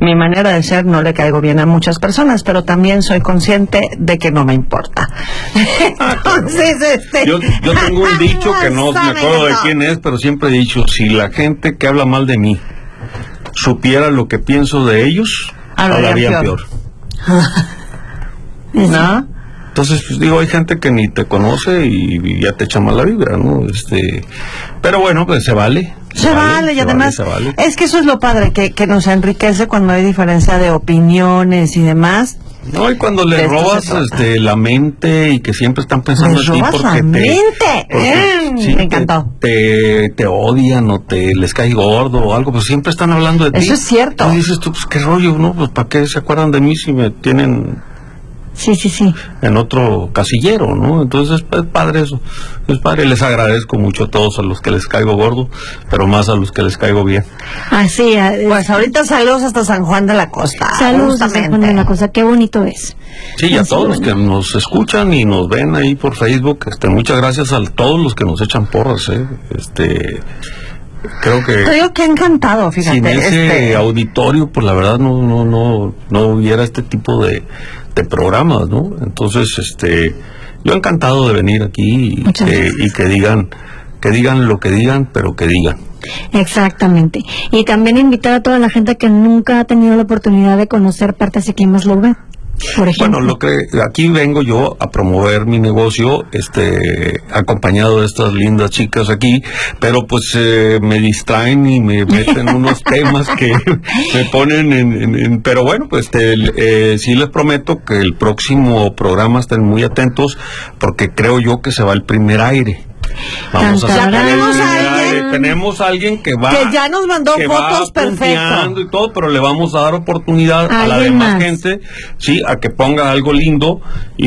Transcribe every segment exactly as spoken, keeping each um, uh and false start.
mi manera de ser no le caigo bien a muchas personas, pero también soy consciente de que no me importa. Entonces, este... yo, yo tengo un dicho que no me acuerdo de quién es, pero siempre he dicho, si la gente que habla mal de mí supiera lo que pienso de ellos, hablarían peor. peor. ¿No? Entonces, pues, digo, hay gente que ni te conoce y, y ya te echa mala vibra, ¿no? Este, pero bueno, pues se vale. Se, se vale, vale, y se además, vale, vale. Es que eso es lo padre, que, que nos enriquece cuando hay diferencia de opiniones y demás. No, y cuando le robas este, la mente y que siempre están pensando en ti porque la te... mente. Porque, mm, sí, me encantó. Te, te, te odian o te les cae gordo o algo, pues siempre están hablando de ti. Eso es cierto. Y dices tú, pues qué rollo, ¿no? Pues ¿para qué se acuerdan de mí si me tienen... Sí, sí, sí. en otro casillero, ¿no? Entonces es, es padre eso, es padre. Les agradezco mucho a todos, a los que les caigo gordo, pero más a los que les caigo bien. Así, pues ahorita saludos hasta San Juan de la Costa. Saludos a San Juan de la Costa, qué bonito es. Sí, y a todos los que nos escuchan y nos ven ahí por Facebook, este, muchas gracias a todos los que nos echan porras, ¿eh? Este... creo que te digo que encantado, fíjate, sin ese este... auditorio, pues la verdad no no no no hubiera este tipo de, de programas, ¿no? Entonces, este, yo encantado de venir aquí y que, y que digan que digan lo que digan, pero que digan. Exactamente. Y también invitar a toda la gente que nunca ha tenido la oportunidad de conocer Partes y Climas Low B, por ejemplo. Bueno, lo que aquí vengo yo a promover mi negocio, este, acompañado de estas lindas chicas aquí, pero pues eh, me distraen y me meten unos temas que me ponen en, en, en pero bueno, pues este, eh, sí les prometo que el próximo programa estén muy atentos, porque creo yo que se va el primer aire. Vamos a sacar el tenemos primer alguien, aire. Tenemos a alguien que va, que ya nos mandó fotos perfectas y todo, pero le vamos a dar oportunidad a la demás gente, sí, a que ponga algo lindo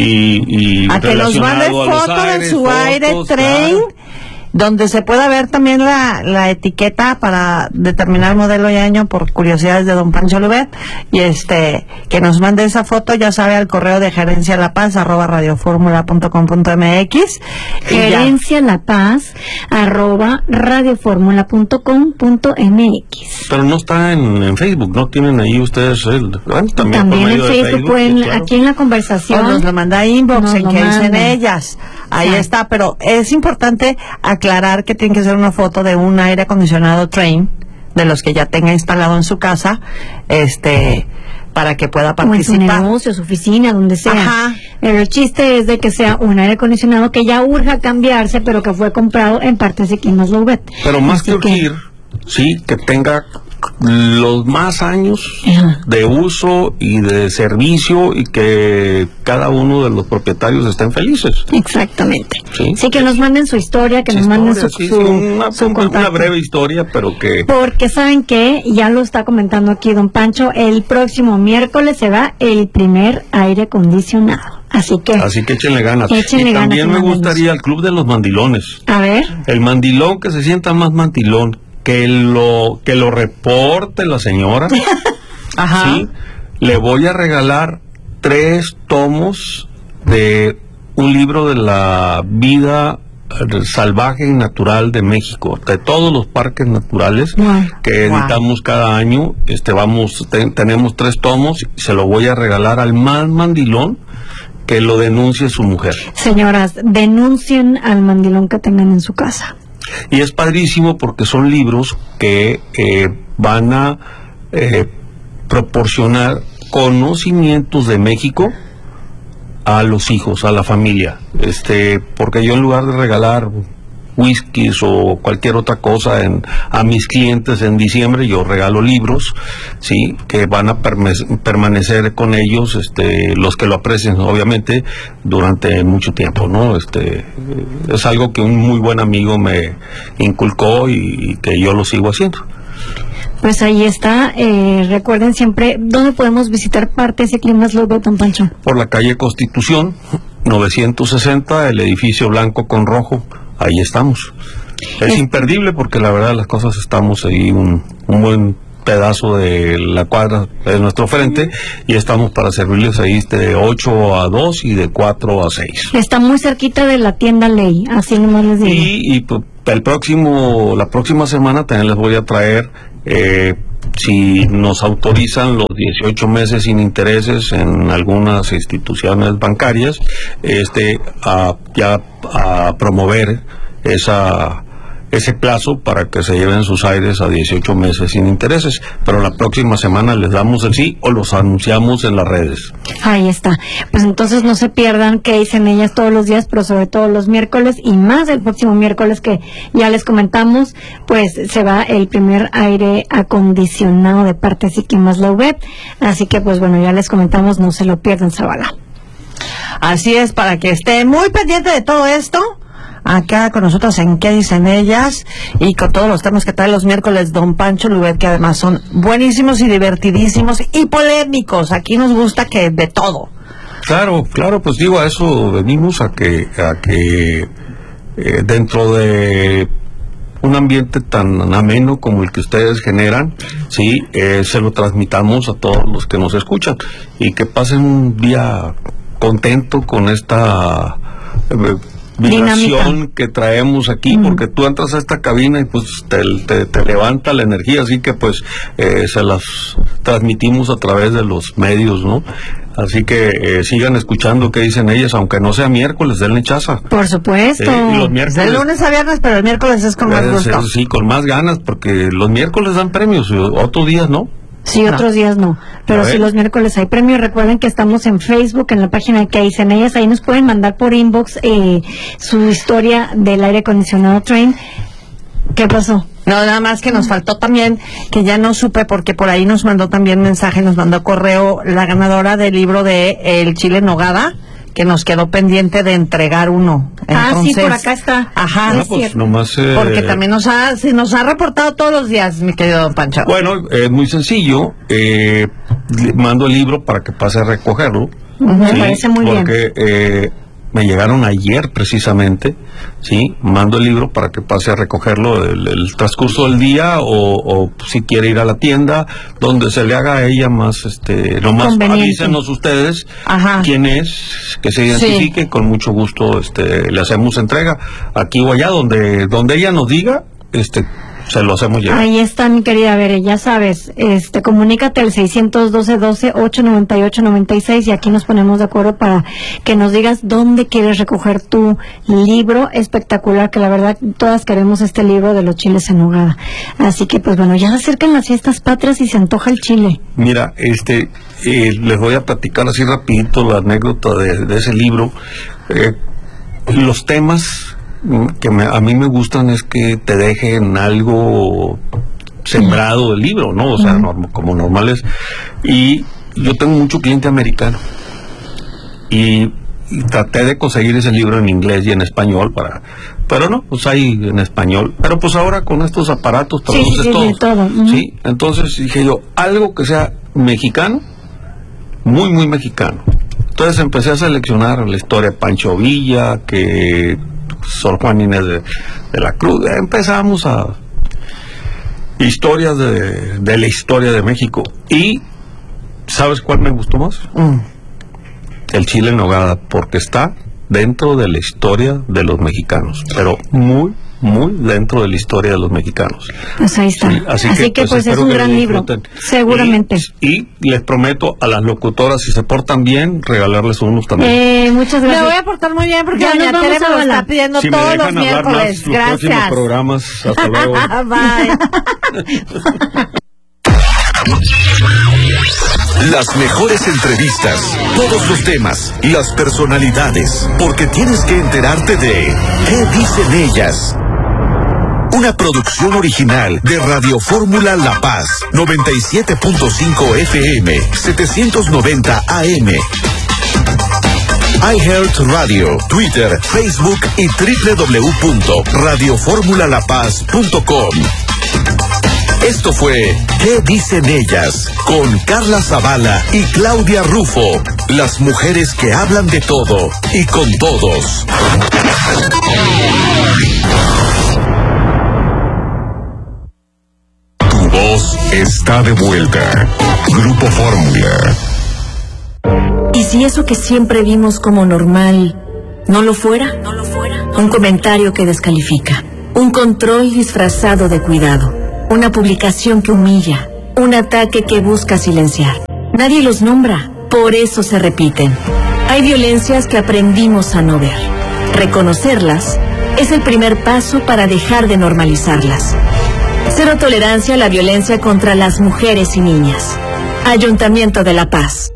y, y a que nos mande foto de su aire train, claro, donde se pueda ver también la, la etiqueta para determinar modelo y año, por curiosidades de don Pancho Lubet, y este, que nos mande esa foto, ya sabe, al correo de gerencia la paz arroba radioformula punto com punto mx, gerencia la paz arroba radioformula punto com punto mx. Pero no está en, en Facebook, ¿no? Tienen ahí ustedes el, bueno, también, también en Facebook, Facebook pueden, sí, claro, aquí en la conversación, o nos lo manda inbox, nos en que dicen ellas. Ahí sí está, pero es importante aclarar que tiene que ser una foto de un aire acondicionado Train, de los que ya tenga instalado en su casa, este, para que pueda participar. O en su negocio, su oficina, donde sea. Ajá. Pero el chiste es de que sea un aire acondicionado que ya urja cambiarse, pero que fue comprado en Partes y Climas Low B. Pero más que urgir, sí, que tenga los más años Ajá. de uso y de servicio, y que cada uno de los propietarios estén felices. Exactamente. Sí, sí, que nos manden su historia, que su nos manden historia, su, sí, su, sí, una, su una, contacto. una breve historia, pero que... Porque saben que, ya lo está comentando aquí don Pancho, el próximo miércoles se va el primer aire acondicionado. Así que... Así que échenle ganas. Échenle y ganas, también me gustaría el Club de los Mandilones. A ver. El mandilón que se sienta más mandilón, que lo que lo reporte la señora. Ajá. Sí, le voy a regalar tres tomos de un libro de la vida salvaje y natural de México, de todos los parques naturales wow. que editamos wow. cada año. Este, vamos, te, tenemos tres tomos y se lo voy a regalar al más mandilón que lo denuncie su mujer. Señoras, denuncien al mandilón que tengan en su casa. Y es padrísimo porque son libros que eh, van a eh, proporcionar conocimientos de México a los hijos, a la familia. Este, porque yo, en lugar de regalar whiskies o cualquier otra cosa en, a mis clientes en diciembre, yo regalo libros, sí, que van a permanecer con ellos, este, los que lo aprecien, obviamente, durante mucho tiempo, ¿no? Este, es algo que un muy buen amigo me inculcó y, y que yo lo sigo haciendo. Pues ahí está. Eh, recuerden siempre, ¿dónde podemos visitar Partes y Climas Low B, don Pancho? Por la calle Constitución, novecientos sesenta, el edificio blanco con rojo. Ahí estamos. Es, es imperdible porque la verdad las cosas, estamos ahí un, un buen pedazo de la cuadra de nuestro frente, y estamos para servirles ahí de ocho a dos y de cuatro a seis. Está muy cerquita de la tienda Ley, así nomás les digo. Y, y el próximo, la próxima semana también les voy a traer eh, si nos autorizan los dieciocho meses sin intereses en algunas instituciones bancarias, este, a, ya a promover esa ese plazo para que se lleven sus aires a dieciocho meses sin intereses, pero la próxima semana les damos el sí o los anunciamos en las redes. Ahí está. Pues entonces no se pierdan qué dicen ellas todos los días, pero sobre todo los miércoles y más el próximo miércoles que ya les comentamos, pues se va el primer aire acondicionado de parte de Siquimas La U B E P, así que pues bueno, ya les comentamos, no se lo pierdan, Zavala. Así es, para que esté muy pendiente de todo esto, acá con nosotros en ¿Qué dicen ellas? Y con todos los temas que trae los miércoles don Pancho Lubet, que además son buenísimos y divertidísimos y polémicos. Aquí nos gusta que de todo. Claro, claro, pues digo, a eso venimos, a que, a que eh, dentro de un ambiente tan ameno como el que ustedes generan, sí, eh, se lo transmitamos a todos los que nos escuchan y que pasen un día contento con esta eh, vibración que traemos aquí, mm. porque tú entras a esta cabina y pues te, te, te levanta la energía, así que pues eh, se las transmitimos a través de los medios, ¿no? Así que eh, sigan escuchando qué dicen ellas, aunque no sea miércoles, denle chaza. Por supuesto. Eh, los miércoles, de lunes a viernes, pero el miércoles es con más gusto. Sí, con más ganas, porque los miércoles dan premios, otros días no. Sí, no. Otros días no, pero si sí, los miércoles hay premios. Recuerden que estamos en Facebook, en la página de que dicen ellas, ahí nos pueden mandar por inbox eh, su historia del aire acondicionado Trane. ¿Qué pasó? No, nada más que nos faltó también, que ya no supe, porque por ahí nos mandó también mensaje, nos mandó correo la ganadora del libro de El Chile en Nogada, que nos quedó pendiente de entregar uno. Entonces, ah, sí, por acá está. Ajá, no, pues, nomás, eh, porque también nos ha, se nos ha reportado todos los días, mi querido don Pancho. Bueno, es eh, muy sencillo, eh, mando el libro para que pase a recogerlo. Uh-huh, sí, me parece muy porque, bien. Eh, me llegaron ayer precisamente, sí, mando el libro para que pase a recogerlo el, el transcurso del día, o, o si quiere ir a la tienda, donde se le haga a ella más, este, nomás avísenos ustedes. Ajá. Quién es, que se identifique, sí. Con mucho gusto, este, le hacemos entrega aquí o allá, donde, donde ella nos diga, este, se lo hacemos llegar. Ahí está, mi querida Bere, ya sabes, este, comunícate al seiscientos doce, doce, ocho noventa y ocho, noventa y seis y aquí nos ponemos de acuerdo para que nos digas dónde quieres recoger tu libro espectacular, que la verdad todas queremos este libro de los chiles en nogada. Así que pues bueno, ya se acercan las fiestas patrias y se antoja el chile. Mira, este, eh, les voy a platicar así rapidito la anécdota de, de ese libro. Eh, los temas que me, a mí me gustan es que te dejen algo sembrado del libro, ¿no? O sea, uh-huh. norm, como normales. Y yo tengo mucho cliente americano. Y, y traté de conseguir ese libro en inglés y en español para... Pero no, pues hay en español. Pero pues ahora con estos aparatos traduces sí, sí, todo. todo. Uh-huh. Sí, entonces dije yo, algo que sea mexicano, muy, muy mexicano. Entonces empecé a seleccionar la historia de Pancho Villa, que... Sor Juan Inés de, de la Cruz. Empezamos a historias de, de la historia de México. Y ¿sabes cuál me gustó más? Mm. El chile en nogada, porque está dentro de la historia de los mexicanos, pero muy muy dentro de la historia de los mexicanos. Pues ahí está. Sí, así, así que, que pues, pues es un gran libro, seguramente. Y, y les prometo a las locutoras, si se portan bien, regalarles unos también. Eh, muchas gracias. Me voy a portar muy bien porque ya doña Tere me lo está pidiendo si todos los miércoles. Más, los gracias. Programas. Hasta luego. Bye. Las mejores entrevistas, todos los temas, las personalidades, porque tienes que enterarte de ¿Qué dicen ellas? Una producción original de Radio Fórmula La Paz, noventa y siete punto cinco F M, setecientos noventa A M. iHeart Radio, Twitter, Facebook y doble u doble u doble u punto radio fórmula la paz punto com. Esto fue ¿Qué dicen ellas? Con Carla Zavala y Claudia Rufo, las mujeres que hablan de todo y con todos. Tu voz está de vuelta. Grupo Fórmula. ¿Y si eso que siempre vimos como normal no lo fuera? No lo fuera. Un comentario que descalifica, un control disfrazado de cuidado, una publicación que humilla, un ataque que busca silenciar. Nadie los nombra, por eso se repiten. Hay violencias que aprendimos a no ver. Reconocerlas es el primer paso para dejar de normalizarlas. Cero tolerancia a la violencia contra las mujeres y niñas. Ayuntamiento de La Paz.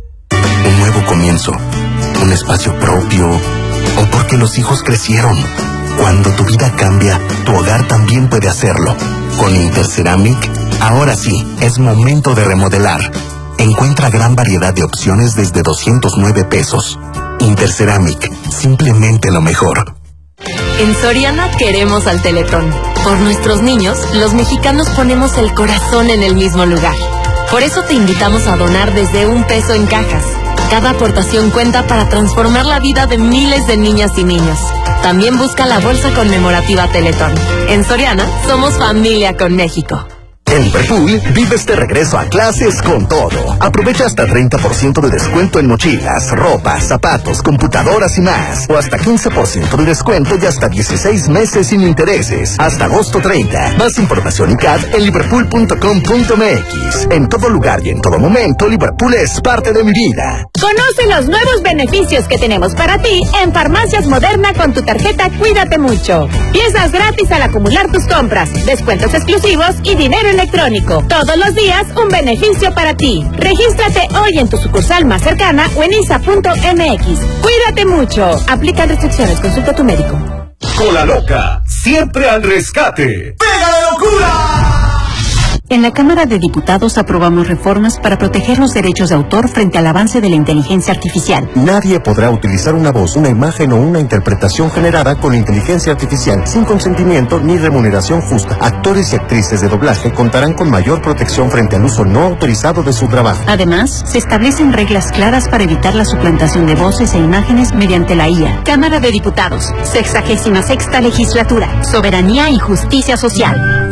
Un nuevo comienzo, un espacio propio, o porque los hijos crecieron. Cuando tu vida cambia, tu hogar también puede hacerlo. Con Interceramic, ahora sí, es momento de remodelar. Encuentra gran variedad de opciones desde doscientos nueve pesos. Interceramic, simplemente lo mejor. En Soriana queremos al Teletón. Por nuestros niños, los mexicanos ponemos el corazón en el mismo lugar. Por eso te invitamos a donar desde un peso en cajas. Cada aportación cuenta para transformar la vida de miles de niñas y niños. También busca la bolsa conmemorativa Teletón. En Soriana, somos familia con México. En Liverpool, vive este regreso a clases con todo. Aprovecha hasta treinta por ciento de descuento en mochilas, ropa, zapatos, computadoras y más. O hasta quince por ciento de descuento y hasta dieciséis meses sin intereses. Hasta agosto treinta. Más información y C A D en liverpool punto com punto m x. En todo lugar y en todo momento, Liverpool es parte de mi vida. Conoce los nuevos beneficios que tenemos para ti en Farmacias Moderna con tu tarjeta Cuídate Mucho. Piezas gratis al acumular tus compras, descuentos exclusivos y dinero en electrónico. Todos los días un beneficio para ti. Regístrate hoy en tu sucursal más cercana o en I S A punto m x. Cuídate mucho. Aplican restricciones. Consulta a tu médico. Cola Loca, siempre al rescate. ¡Pega la locura! En la Cámara de Diputados aprobamos reformas para proteger los derechos de autor frente al avance de la inteligencia artificial. Nadie podrá utilizar una voz, una imagen o una interpretación generada con inteligencia artificial sin consentimiento ni remuneración justa. Actores y actrices de doblaje contarán con mayor protección frente al uso no autorizado de su trabajo. Además, se establecen reglas claras para evitar la suplantación de voces e imágenes mediante la I A. Cámara de Diputados, sexagésima sexta legislatura, soberanía y justicia social.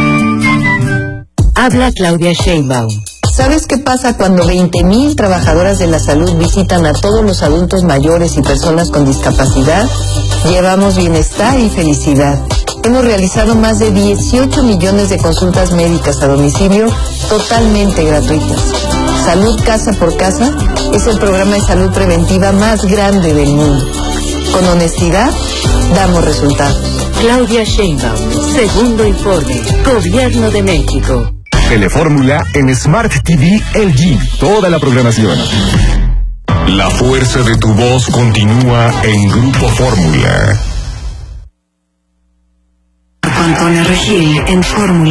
Habla Claudia Sheinbaum. ¿Sabes qué pasa cuando veinte mil trabajadoras de la salud visitan a todos los adultos mayores y personas con discapacidad? Llevamos bienestar y felicidad. Hemos realizado más de dieciocho millones de consultas médicas a domicilio totalmente gratuitas. Salud Casa por Casa es el programa de salud preventiva más grande del mundo. Con honestidad, damos resultados. Claudia Sheinbaum, segundo informe, Gobierno de México. Telefórmula en Smart T V L G. Toda la programación. La fuerza de tu voz continúa en Grupo Fórmula. Antonio Regil en Fórmula.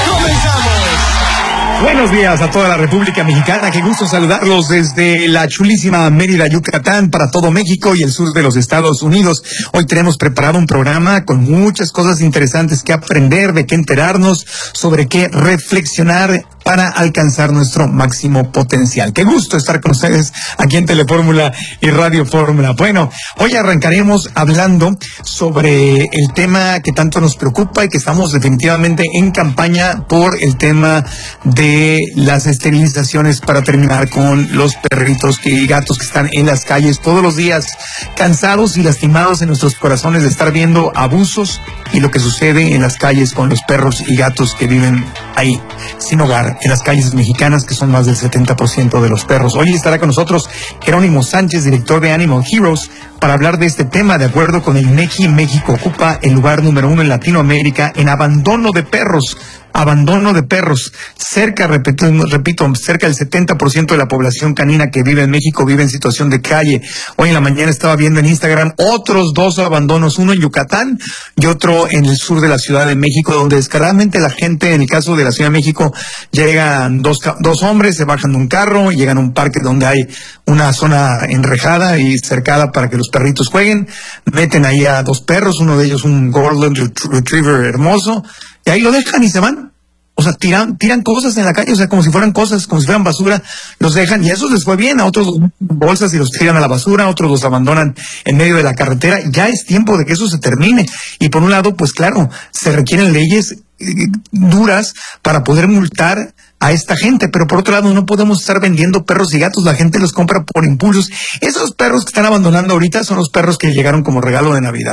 Buenos días a toda la República Mexicana, qué gusto saludarlos desde la chulísima Mérida, Yucatán, para todo México y el sur de los Estados Unidos. Hoy tenemos preparado un programa con muchas cosas interesantes que aprender, de qué enterarnos, sobre qué reflexionar para alcanzar nuestro máximo potencial. Qué gusto estar con ustedes aquí en Telefórmula y Radio Fórmula. Bueno, hoy arrancaremos hablando sobre el tema que tanto nos preocupa y que estamos definitivamente en campaña por el tema de las esterilizaciones para terminar con los perritos y gatos que están en las calles todos los días, cansados y lastimados en nuestros corazones de estar viendo abusos y lo que sucede en las calles con los perros y gatos que viven ahí, sin hogar, en las calles mexicanas, que son más del setenta por ciento de los perros. Hoy estará con nosotros Jerónimo Sánchez, director de Animal Heroes, para hablar de este tema. De acuerdo con el INEGI, México ocupa el lugar número uno en Latinoamérica en abandono de perros. Abandono de perros. Cerca, repito, repito, cerca del setenta por ciento de la población canina que vive en México vive en situación de calle. Hoy en la mañana estaba viendo en Instagram otros dos abandonos, uno en Yucatán y otro en el sur de la Ciudad de México, donde descaradamente la gente, en el caso de la Ciudad de México, llegan dos, dos hombres, se bajan de un carro, llegan a un parque donde hay una zona enrejada y cercada para que los perritos jueguen, meten ahí a dos perros, uno de ellos un Golden Retriever hermoso, y ahí lo dejan y se van. O sea, tiran, tiran cosas en la calle, o sea, como si fueran cosas, como si fueran basura, los dejan y a esos les fue bien, a otros bolsas y los tiran a la basura, a otros los abandonan en medio de la carretera. Ya es tiempo de que eso se termine. Y por un lado, pues claro, se requieren leyes eh, duras para poder multar a esta gente, pero por otro lado no podemos estar vendiendo perros y gatos, la gente los compra por impulsos. Esos perros que están abandonando ahorita son los perros que llegaron como regalo de Navidad.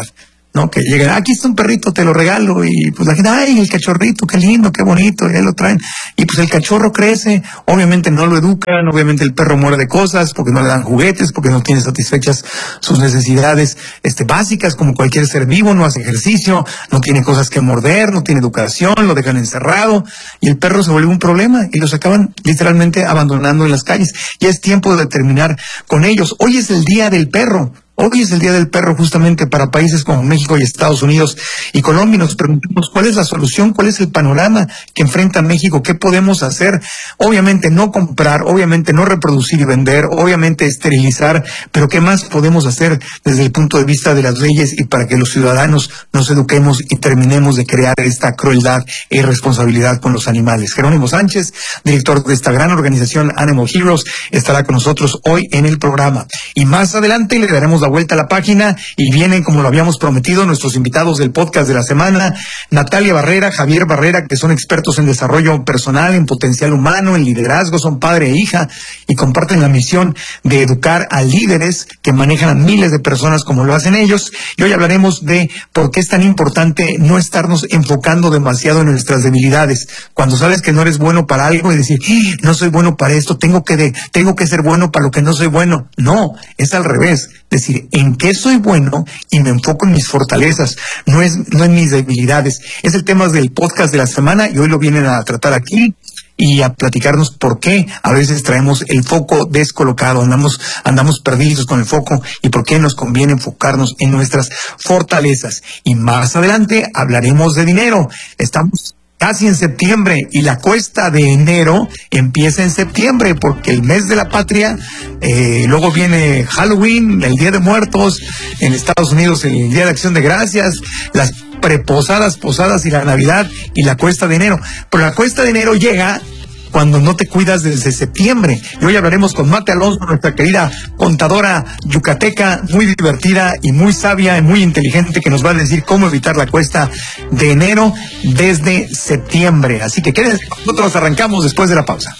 ¿no? Que llegan, aquí está un perrito, te lo regalo, y pues la gente, ay, el cachorrito, qué lindo, qué bonito, y ahí lo traen, y pues el cachorro crece, obviamente no lo educan, obviamente el perro muere de cosas, porque no le dan juguetes, porque no tiene satisfechas sus necesidades, este, básicas, como cualquier ser vivo, no hace ejercicio, no tiene cosas que morder, no tiene educación, lo dejan encerrado, y el perro se vuelve un problema, y los acaban literalmente abandonando en las calles. Ya es tiempo de terminar con ellos. Hoy es el Día del Perro. Hoy es el Día del Perro justamente para países como México y Estados Unidos y Colombia. Nos preguntamos cuál es la solución, cuál es el panorama que enfrenta México, qué podemos hacer. Obviamente no comprar, obviamente no reproducir y vender, obviamente esterilizar, pero qué más podemos hacer desde el punto de vista de las leyes y para que los ciudadanos nos eduquemos y terminemos de crear esta crueldad e irresponsabilidad con los animales. Jerónimo Sánchez, director de esta gran organización Animal Heroes, estará con nosotros hoy en el programa. Y más adelante le daremos la vuelta a la página y vienen, como lo habíamos prometido, nuestros invitados del podcast de la semana, Natalia Barrera, Javier Barrera, que son expertos en desarrollo personal, en potencial humano, en liderazgo, son padre e hija y comparten la misión de educar a líderes que manejan a miles de personas como lo hacen ellos. Y hoy hablaremos de por qué es tan importante no estarnos enfocando demasiado en nuestras debilidades. Cuando sabes que no eres bueno para algo y decir, ¡Ah, no soy bueno para esto, tengo que, de, tengo que ser bueno para lo que no soy bueno! No, es al revés. Decir, ¿en qué soy bueno? Y me enfoco en mis fortalezas, no es no en mis debilidades. Es el tema del podcast de la semana y hoy lo vienen a tratar aquí y a platicarnos por qué a veces traemos el foco descolocado, andamos andamos perdidos con el foco y por qué nos conviene enfocarnos en nuestras fortalezas. Y más adelante hablaremos de dinero. Estamos casi en septiembre y la cuesta de enero empieza en septiembre porque el mes de la patria, eh, luego viene Halloween, el Día de Muertos, en Estados Unidos el Día de Acción de Gracias, las preposadas, posadas y la Navidad y la cuesta de enero. Pero la cuesta de enero llega cuando no te cuidas desde septiembre. Y hoy hablaremos con Mate Alonso, nuestra querida contadora yucateca, muy divertida y muy sabia y muy inteligente, que nos va a decir cómo evitar la cuesta de enero desde septiembre. Así que quédense, nosotros arrancamos después de la pausa.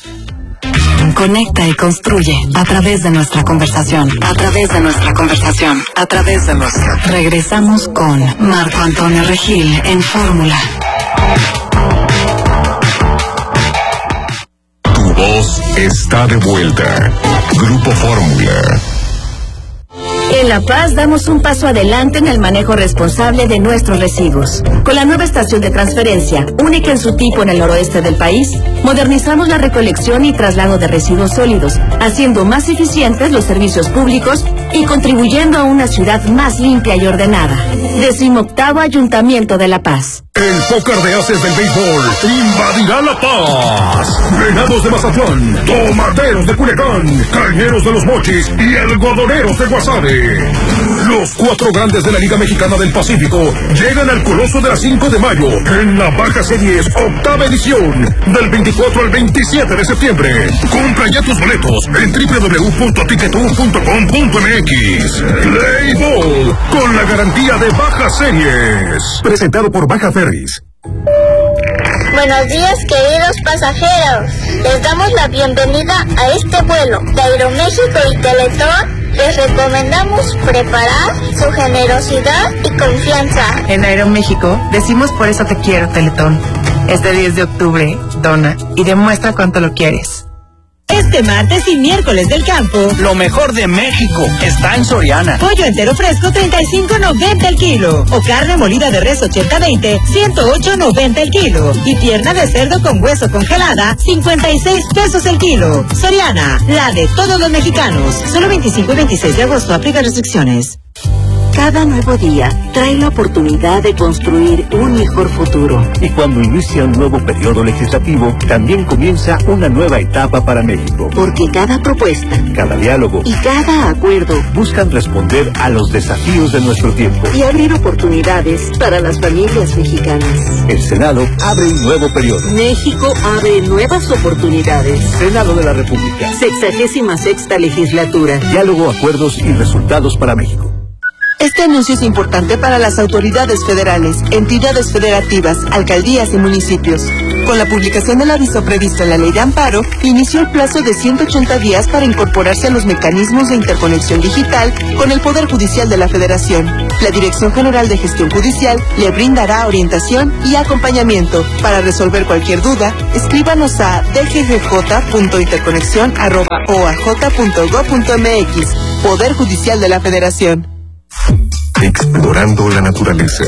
Conecta y construye a través de nuestra conversación, a través de nuestra conversación, a través de nuestra... Regresamos con Marco Antonio Regil en Fórmula. Tu voz está de vuelta. Grupo Fórmula. En La Paz damos un paso adelante en el manejo responsable de nuestros residuos. Con la nueva estación de transferencia, única en su tipo en el noroeste del país, modernizamos la recolección y traslado de residuos sólidos, haciendo más eficientes los servicios públicos y contribuyendo a una ciudad más limpia y ordenada. Decimoctavo Ayuntamiento de La Paz. El póker de ases del béisbol invadirá La Paz. Venados de Mazatlán, Tomateros de Culiacán, Cañeros de los Mochis y Algodoneros de Guasave. Los cuatro grandes de la Liga Mexicana del Pacífico llegan al Coloso de la cinco de mayo en la Baja Series octava edición del veinticuatro al veintisiete de septiembre. Compra ya tus boletos en doble u doble u doble u punto tiquetón punto com punto m x. Play Ball con la garantía de Baja Series. Presentado por Baja Ferries. Buenos días, queridos pasajeros. Les damos la bienvenida a este vuelo de Aeroméxico y Teletón. Les recomendamos preparar su generosidad y confianza. En Aeroméxico decimos por eso te quiero, Teletón. Este diez de octubre, dona y demuestra cuánto lo quieres. Este martes y miércoles del campo, lo mejor de México está en Soriana. Pollo entero fresco treinta y cinco noventa el kilo. O carne molida de res ochenta veinte, ciento ocho noventa el kilo. Y pierna de cerdo con hueso congelada, cincuenta y seis pesos el kilo. Soriana, la de todos los mexicanos. Solo veinticinco y veintiséis de agosto, aplica restricciones. Cada nuevo día trae la oportunidad de construir un mejor futuro. Y cuando inicia un nuevo periodo legislativo, también comienza una nueva etapa para México. Porque cada propuesta, cada diálogo y cada acuerdo buscan responder a los desafíos de nuestro tiempo y abrir oportunidades para las familias mexicanas. El Senado abre un nuevo periodo. México abre nuevas oportunidades. Senado de la República. Sexagésima sexta legislatura. Diálogo, acuerdos y resultados para México. Este anuncio es importante para las autoridades federales, entidades federativas, alcaldías y municipios. Con la publicación del aviso previsto en la Ley de Amparo, inició el plazo de ciento ochenta días para incorporarse a los mecanismos de interconexión digital con el Poder Judicial de la Federación. La Dirección General de Gestión Judicial le brindará orientación y acompañamiento. Para resolver cualquier duda, escríbanos a d g g j punto interconexión arroba o a j punto gob punto m x. Poder Judicial de la Federación. Explorando la naturaleza.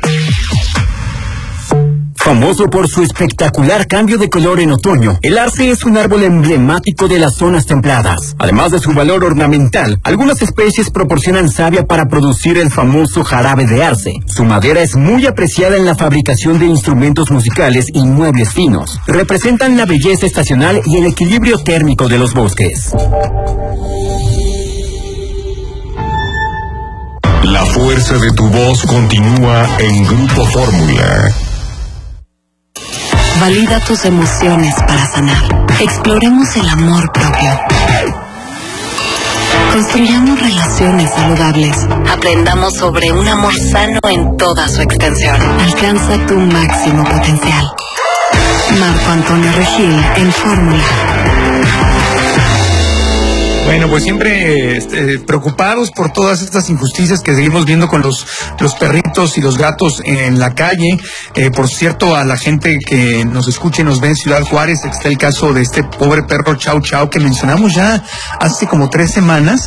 Famoso por su espectacular cambio de color en otoño, el arce es un árbol emblemático de las zonas templadas. Además de su valor ornamental, algunas especies proporcionan savia para producir el famoso jarabe de arce. Su madera es muy apreciada en la fabricación de instrumentos musicales y muebles finos. Representan la belleza estacional y el equilibrio térmico de los bosques. La fuerza de tu voz continúa en Grupo Fórmula. Valida tus emociones para sanar. Exploremos el amor propio. Construyamos relaciones saludables. Aprendamos sobre un amor sano en toda su extensión. Alcanza tu máximo potencial. Marco Antonio Regil en Fórmula. Bueno, pues siempre este, preocupados por todas estas injusticias que seguimos viendo con los, los perritos y los gatos en la calle. Eh, por cierto, a la gente que nos escucha y nos ve en Ciudad Juárez, está el caso de este pobre perro Chau Chau que mencionamos ya hace como tres semanas,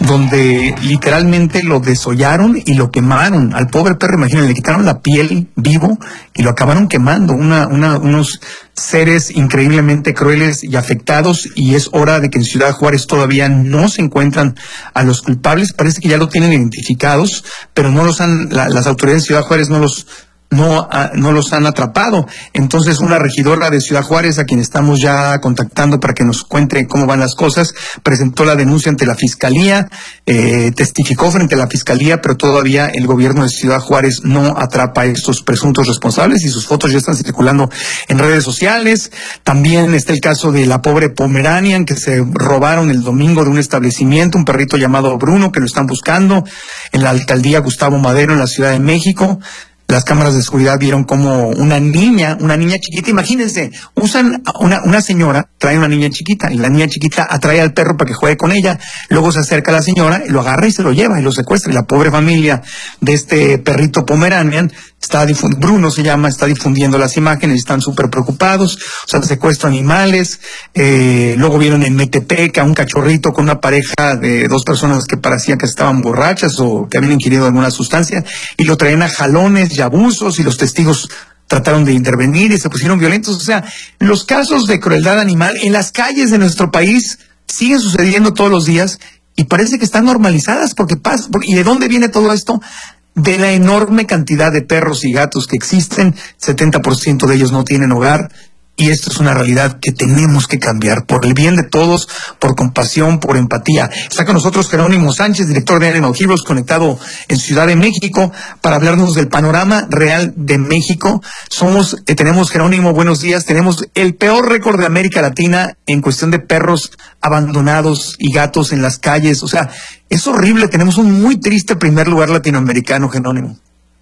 donde literalmente lo desollaron y lo quemaron. Al pobre perro, imagínense, le quitaron la piel vivo y lo acabaron quemando. Una, una, unos seres increíblemente crueles y afectados, y es hora de que en Ciudad Juárez todavía no se encuentran a los culpables. Parece que ya lo tienen identificados, pero no los han, la, las autoridades de Ciudad Juárez no los no, a, no los han atrapado. Entonces, una regidora de Ciudad Juárez, a quien estamos ya contactando para que nos cuente cómo van las cosas, presentó la denuncia ante la Fiscalía, eh, testificó frente a la Fiscalía, pero todavía el gobierno de Ciudad Juárez no atrapa a estos presuntos responsables y sus fotos ya están circulando en redes sociales. También está el caso de la pobre Pomeranian que se robaron el domingo de un establecimiento, un perrito llamado Bruno, que lo están buscando en la alcaldía Gustavo Madero en la Ciudad de México. Las cámaras de seguridad vieron como una niña, una niña chiquita, imagínense, usan una, una señora, trae una niña chiquita, y la niña chiquita atrae al perro para que juegue con ella, luego se acerca a la señora, y lo agarra y se lo lleva, y lo secuestra, y la pobre familia de este perrito Pomeranian, está difund- Bruno se llama, está difundiendo las imágenes, están súper preocupados, o sea, secuestro animales. Eh, luego vieron en Metepec a un cachorrito con una pareja de dos personas que parecían que estaban borrachas o que habían ingerido alguna sustancia, y lo traían a jalones y abusos, y los testigos trataron de intervenir y se pusieron violentos. O sea, los casos de crueldad animal en las calles de nuestro país siguen sucediendo todos los días y parece que están normalizadas porque pasa. ¿Y de dónde viene todo esto? De la enorme cantidad de perros y gatos que existen. setenta por ciento de ellos no tienen hogar. Y esto es una realidad que tenemos que cambiar por el bien de todos, por compasión, por empatía. Está con nosotros Jerónimo Sánchez, director de Animal Heroes, conectado en Ciudad de México, para hablarnos del panorama real de México. Somos, eh, tenemos, Jerónimo, buenos días, tenemos el peor récord de América Latina en cuestión de perros abandonados y gatos en las calles. O sea, es horrible, tenemos un muy triste primer lugar latinoamericano, Jerónimo.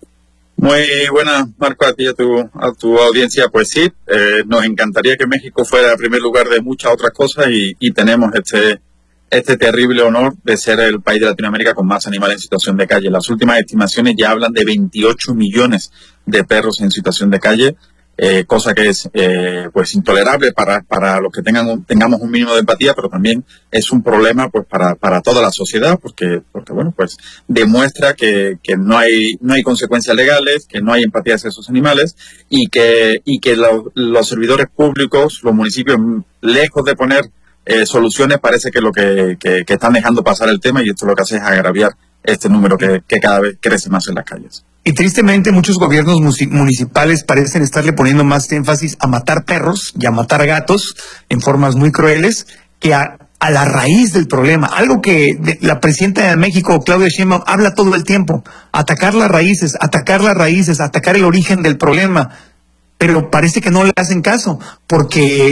Muy buenas, Marco, a ti y a tu, a tu audiencia. Pues sí, eh, nos encantaría que México fuera el primer lugar de muchas otras cosas y, y tenemos este, este terrible honor de ser el país de Latinoamérica con más animales en situación de calle. Las últimas estimaciones ya hablan de veintiocho millones de perros en situación de calle, eh, cosa que es eh, pues intolerable para, para los que tengan tengamos un mínimo de empatía, pero también es un problema pues para, para toda la sociedad, porque, porque bueno, pues demuestra que, que no hay, no hay consecuencias legales, que no hay empatía hacia esos animales, y que, y que lo, los servidores públicos, los municipios, lejos de poner eh, soluciones, parece que lo que, que, que están dejando pasar el tema, y esto lo que hace es agraviar este número que, que cada vez crece más en las calles. Y tristemente muchos gobiernos municipales parecen estarle poniendo más énfasis a matar perros y a matar gatos en formas muy crueles que a, a la raíz del problema. Algo que de, la presidenta de México, Claudia Sheinbaum, habla todo el tiempo. Atacar las raíces, atacar las raíces, atacar el origen del problema. Pero parece que no le hacen caso, porque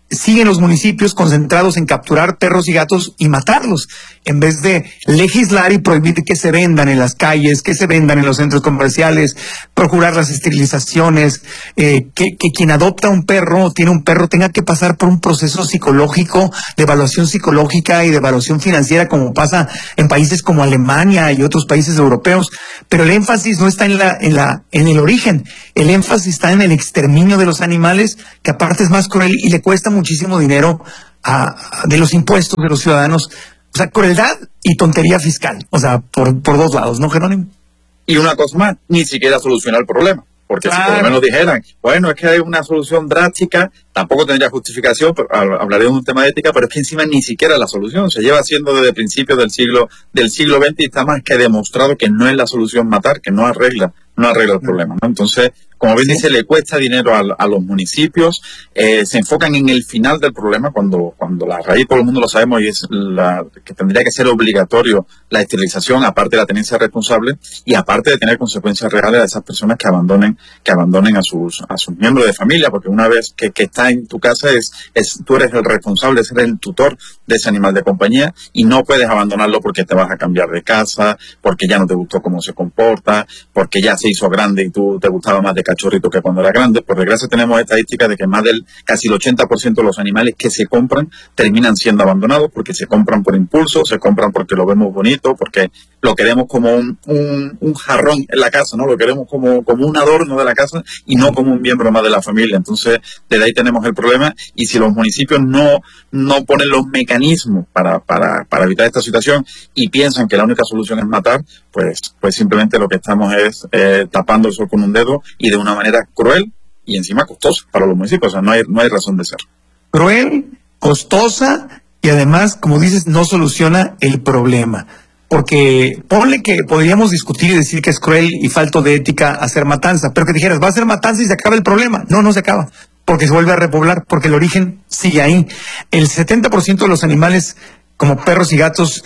siguen los municipios concentrados en capturar perros y gatos y matarlos, en vez de legislar y prohibir que se vendan en las calles, que se vendan en los centros comerciales, procurar las esterilizaciones, eh, que, que quien adopta un perro o tiene un perro tenga que pasar por un proceso psicológico, de evaluación psicológica y de evaluación financiera, como pasa en países como Alemania y otros países europeos. Pero el énfasis no está en la, en la, en el origen, el énfasis está en el exterminio de los animales, que aparte es más cruel y le cuesta muchísimo dinero a, a, de los impuestos de los ciudadanos. O sea, crueldad y tontería fiscal. O sea, por, por dos lados, ¿no, Jerónimo? Y una cosa más, ni siquiera soluciona el problema. Porque claro, si por lo menos dijeran, bueno, es que hay una solución drástica, tampoco tendría justificación, pero hablaré de un tema de ética, pero es que encima ni siquiera la solución. Se lleva haciendo desde principios del siglo del siglo veinte y está más que demostrado que no es la solución matar, que no arregla, no arregla el problema, ¿no? Entonces, como bien dice, le cuesta dinero a, a los municipios, eh, se enfocan en el final del problema, cuando cuando la raíz, todo el mundo lo sabemos, y es la que tendría que ser obligatorio la esterilización, aparte de la tenencia responsable, y aparte de tener consecuencias reales a esas personas que abandonen que abandonen a sus a sus miembros de familia, porque una vez que, que está en tu casa, es, es tú eres el responsable, eres el tutor de ese animal de compañía, y no puedes abandonarlo porque te vas a cambiar de casa, porque ya no te gustó cómo se comporta, porque ya se hizo grande y tú te gustaba más de cachorrito que cuando era grande. Por desgracia tenemos estadísticas de que más del casi el ochenta por ciento de los animales que se compran terminan siendo abandonados, porque se compran por impulso, se compran porque lo vemos bonito, porque lo queremos como un, un, un jarrón en la casa, ¿no? Lo queremos como, como un adorno de la casa y no como un miembro más de la familia. Entonces, desde ahí tenemos el problema, y si los municipios no, no ponen los mecanismos para, para, para evitar esta situación y piensan que la única solución es matar, pues, pues simplemente lo que estamos es eh, tapando el sol con un dedo, y de una manera cruel y encima costosa para los municipios. O sea, no hay, no hay razón de ser. Cruel, costosa, y además, como dices, no soluciona el problema. Porque ponle que podríamos discutir y decir que es cruel y falto de ética hacer matanza, pero que dijeras, va a ser matanza y se acaba el problema. No, no se acaba, porque se vuelve a repoblar, porque el origen sigue ahí. El setenta por ciento de los animales, como perros y gatos,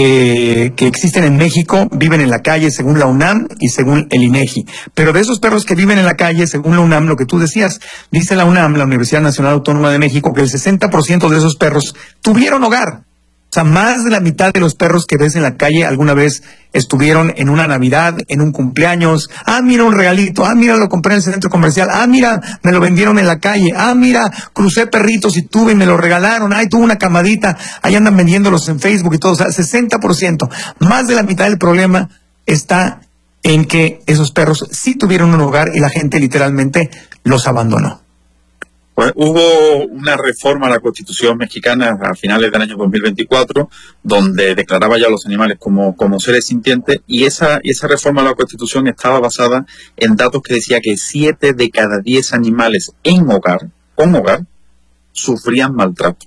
que, que existen en México, viven en la calle, según la UNAM y según el INEGI. Pero de esos perros que viven en la calle, según la UNAM, lo que tú decías, dice la UNAM, la Universidad Nacional Autónoma de México, que el sesenta por ciento de esos perros tuvieron hogar. O sea, más de la mitad de los perros que ves en la calle alguna vez estuvieron en una Navidad, en un cumpleaños. Ah, mira un regalito. Ah, mira, lo compré en el centro comercial. Ah, mira, me lo vendieron en la calle. Ah, mira, crucé perritos y tuve y me lo regalaron. Ay, tuve una camadita. Ahí andan vendiéndolos en Facebook y todo. O sea, sesenta por ciento. Más de la mitad del problema está en que esos perros sí tuvieron un hogar y la gente literalmente los abandonó. Pues hubo una reforma a la Constitución mexicana a finales del año dos mil veinticuatro, donde declaraba ya a los animales como, como seres sintientes, y esa, y esa reforma a la Constitución estaba basada en datos que decía que siete de cada diez animales en hogar, con hogar, sufrían maltrato.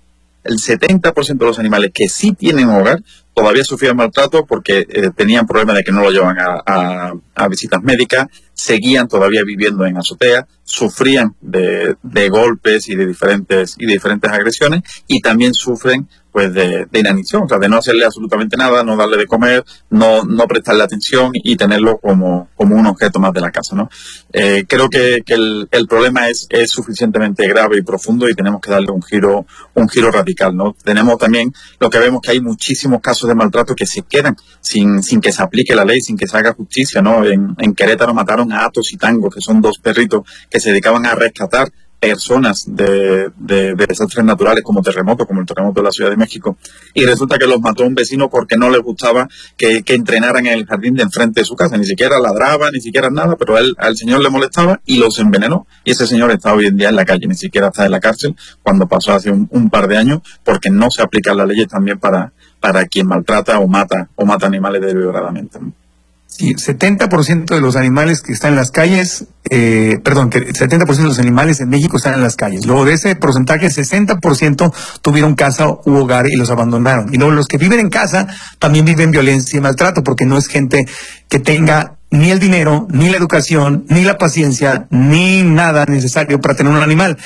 El setenta por ciento de los animales que sí tienen hogar todavía sufrían maltrato porque eh, tenían problemas de que no lo llevan a, a, a visitas médicas, seguían todavía viviendo en azotea, sufrían de, de golpes y de diferentes y de diferentes agresiones, y también sufren pues de, de inanición, o sea, de no hacerle absolutamente nada, no darle de comer, no, no prestarle atención y tenerlo como, como un objeto más de la casa, ¿no? Eh, creo que, que el, el problema es, es suficientemente grave y profundo, y tenemos que darle un giro, un giro radical, ¿no? Tenemos también lo que vemos, que hay muchísimos casos de maltrato que se quedan sin, sin que se aplique la ley, sin que se haga justicia, ¿no? En, en Querétaro mataron a Atos y Tango, que son dos perritos que se dedicaban a rescatar personas de, de, de desastres naturales como terremotos, como el terremoto de la Ciudad de México, y resulta que los mató un vecino porque no les gustaba que, que entrenaran en el jardín de enfrente de su casa, ni siquiera ladraba, ni siquiera nada, pero a él, al señor le molestaba y los envenenó, y ese señor está hoy en día en la calle, ni siquiera está en la cárcel, cuando pasó hace un, un par de años, porque no se aplican las leyes también para, para quien maltrata o mata, o mata animales deliberadamente. Sí, setenta por ciento de los animales que están en las calles, eh, perdón, que el setenta por ciento de los animales en México están en las calles. Luego de ese porcentaje, sesenta por ciento tuvieron casa u hogar y los abandonaron. Y luego los que viven en casa también viven violencia y maltrato, porque no es gente que tenga ni el dinero, ni la educación, ni la paciencia, ni nada necesario para tener un animal.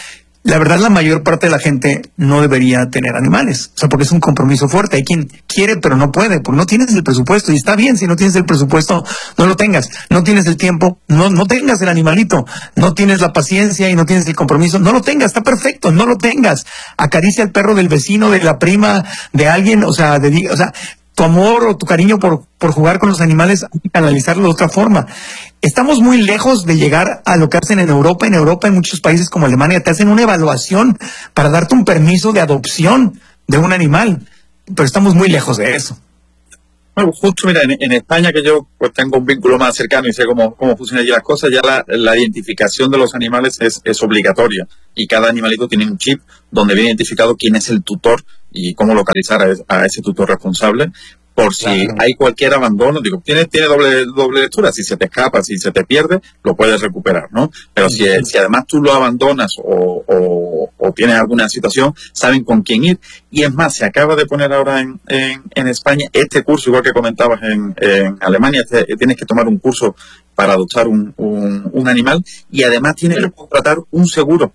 la verdad la mayor parte de la gente no debería tener animales, o sea, porque es un compromiso fuerte. Hay quien quiere pero no puede, porque no tienes el presupuesto, y está bien, si no tienes el presupuesto, no lo tengas, no tienes el tiempo, no, no tengas el animalito, no tienes la paciencia y no tienes el compromiso, no lo tengas, está perfecto, no lo tengas. Acaricia al perro del vecino, de la prima, de alguien, o sea, de, o sea, tu amor o tu cariño por, por jugar con los animales, hay que canalizarlo de otra forma. Estamos muy lejos de llegar a lo que hacen en Europa. En Europa, en muchos países como Alemania, te hacen una evaluación para darte un permiso de adopción de un animal. Pero estamos muy lejos de eso. Bueno, justo, mira, en, en España, que yo pues tengo un vínculo más cercano y sé cómo, cómo funcionan allí las cosas, ya la, la identificación de los animales es, es obligatoria. Y cada animalito tiene un chip donde viene identificado quién es el tutor y cómo localizar a, a ese tutor responsable. Por si claro. hay cualquier abandono, digo, tiene, tiene doble, doble lectura, si se te escapa, si se te pierde, lo puedes recuperar, ¿no? Pero si, si además tú lo abandonas o, o, o tienes alguna situación, saben con quién ir. Y es más, se acaba de poner ahora en, en, en España este curso, igual que comentabas en, en Alemania, te, tienes que tomar un curso para adoptar un, un, un animal, y además tienes que contratar un seguro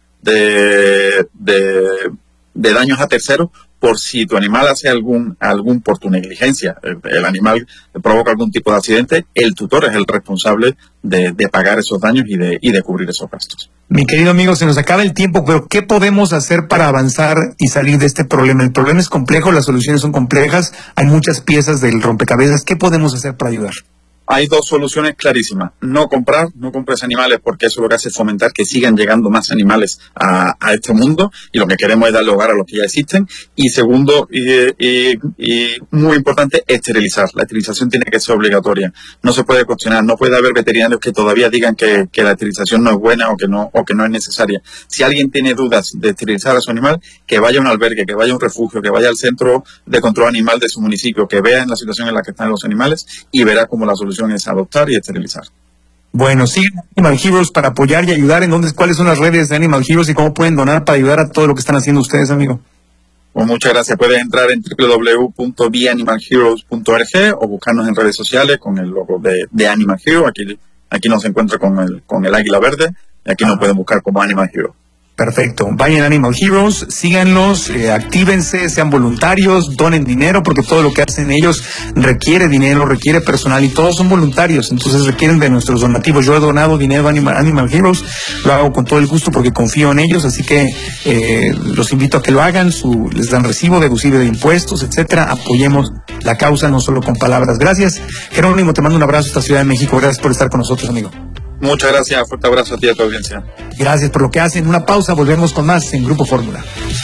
de, de, de daños a terceros, por si tu animal hace algún, algún por tu negligencia, el, el animal provoca algún tipo de accidente, el tutor es el responsable de, de pagar esos daños y de, y de cubrir esos gastos. Mi querido amigo, se nos acaba el tiempo, pero ¿qué podemos hacer para avanzar y salir de este problema? El problema es complejo, las soluciones son complejas, hay muchas piezas del rompecabezas. ¿Qué podemos hacer para ayudar? Hay dos soluciones clarísimas. No comprar, no compres animales, porque eso lo que hace es fomentar que sigan llegando más animales a, a este mundo, y lo que queremos es darle hogar a los que ya existen. Y segundo, y, y, y muy importante, esterilizar. La esterilización tiene que ser obligatoria. No se puede cuestionar, no puede haber veterinarios que todavía digan que, que la esterilización no es buena o que no, o que no es necesaria. Si alguien tiene dudas de esterilizar a su animal, que vaya a un albergue, que vaya a un refugio, que vaya al centro de control animal de su municipio, que vea en la situación en la que están los animales y verá cómo la solución es adoptar y esterilizar. Bueno, sigan Animal Heroes para apoyar y ayudar. ¿En dónde, cuáles son las redes de Animal Heroes y cómo pueden donar para ayudar a todo lo que están haciendo ustedes, amigo? Pues muchas gracias. Puedes entrar en doble u doble u doble u punto be animal heroes punto org o buscarnos en redes sociales con el logo de, de Animal Hero. Aquí, aquí nos encuentra con el, con el águila verde, y aquí ah. nos pueden buscar como Animal Hero. Perfecto. Vayan a Animal Heroes, síganlos, eh, actívense, sean voluntarios, donen dinero, porque todo lo que hacen ellos requiere dinero, requiere personal, y todos son voluntarios, entonces requieren de nuestros donativos. Yo he donado dinero a Animal, Animal Heroes, lo hago con todo el gusto porque confío en ellos, así que eh, los invito a que lo hagan, su, les dan recibo deducible de impuestos, etcétera. Apoyemos la causa, no solo con palabras. Gracias, Jerónimo, te mando un abrazo hasta Ciudad de México. Gracias por estar con nosotros, amigo. Muchas gracias, fuerte abrazo a ti y a tu audiencia. Gracias por lo que hacen. Una pausa, volvemos con más en Grupo Fórmula.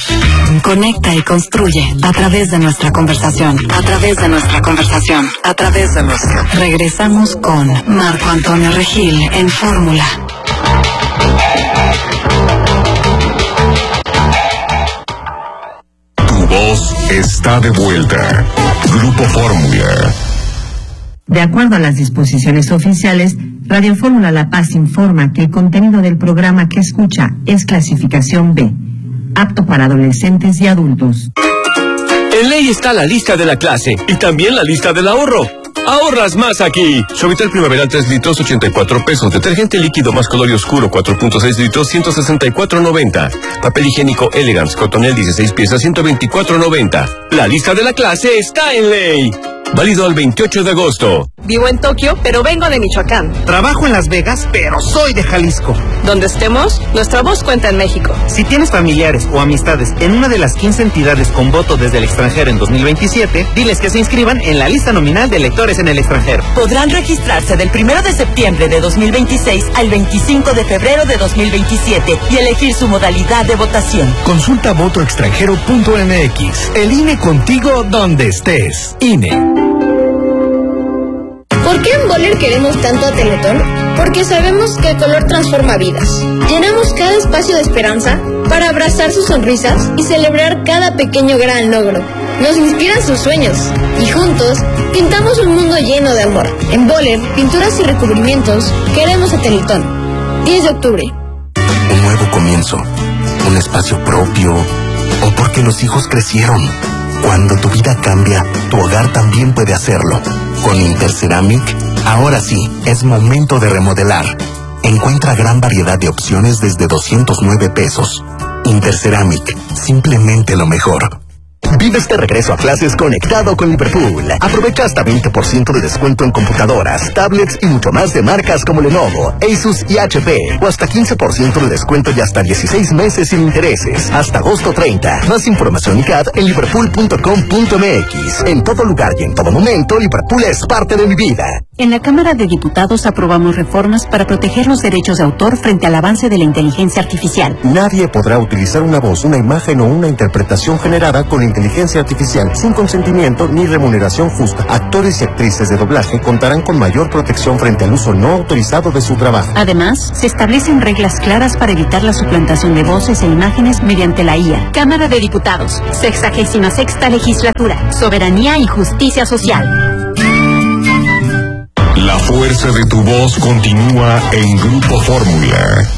Conecta y construye a través de nuestra conversación, a través de nuestra conversación, a través de nuestra... Regresamos con Marco Antonio Regil en Fórmula. Tu voz está de vuelta. Grupo Fórmula. De acuerdo a las disposiciones oficiales, Radio Fórmula La Paz informa que el contenido del programa que escucha es clasificación B, apto para adolescentes y adultos. En ley está la lista de la clase y también la lista del ahorro. ¡Ahorras más aquí! Suavitel Primaveral tres litros, ochenta y cuatro pesos. Detergente líquido más color y oscuro, cuatro punto seis litros, ciento sesenta y cuatro noventa. Papel higiénico Elegance Cotonel, dieciséis piezas, ciento veinticuatro noventa. La lista de la clase está en ley. Válido al veintiocho de agosto. Vivo en Tokio, pero vengo de Michoacán. Trabajo en Las Vegas, pero soy de Jalisco. Donde estemos, nuestra voz cuenta en México. Si tienes familiares o amistades en una de las quince entidades con voto desde el extranjero en dos mil veintisiete, diles que se inscriban en la lista nominal de electores en el extranjero. Podrán registrarse del primero de septiembre de dos mil veintiséis al veinticinco de febrero de dos mil veintisiete y elegir su modalidad de votación. Consulta voto extranjero punto m x. El I N E contigo donde estés. I N E. ¿Por qué en Boller queremos tanto a Teletón? Porque sabemos que el color transforma vidas. Llenamos cada espacio de esperanza para abrazar sus sonrisas y celebrar cada pequeño gran logro. Nos inspiran sus sueños y juntos pintamos un mundo lleno de amor. En Boller, pinturas y recubrimientos, queremos a Teletón. diez de octubre. Un nuevo comienzo, un espacio propio, o porque los hijos crecieron. Cuando tu vida cambia, tu hogar también puede hacerlo. Con Interceramic, ahora sí, es momento de remodelar. Encuentra gran variedad de opciones desde doscientos nueve pesos. Interceramic, simplemente lo mejor. Vive este regreso a clases conectado con Liverpool. Aprovecha hasta veinte por ciento de descuento en computadoras, tablets y mucho más de marcas como Lenovo, Asus y H P. O hasta quince por ciento de descuento y hasta dieciséis meses sin intereses. Hasta agosto treinta. Más información y C A D en liverpool punto com punto m x. En todo lugar y en todo momento, Liverpool es parte de mi vida. En la Cámara de Diputados aprobamos reformas para proteger los derechos de autor frente al avance de la inteligencia artificial. Nadie podrá utilizar una voz, una imagen o una interpretación generada con inteligencia artificial sin consentimiento ni remuneración justa. Actores y actrices de doblaje contarán con mayor protección frente al uso no autorizado de su trabajo. Además, se establecen reglas claras para evitar la suplantación de voces e imágenes mediante la I A. Cámara de Diputados, sexagésima sexta legislatura, soberanía y justicia social. La fuerza de tu voz continúa en Grupo Fórmula.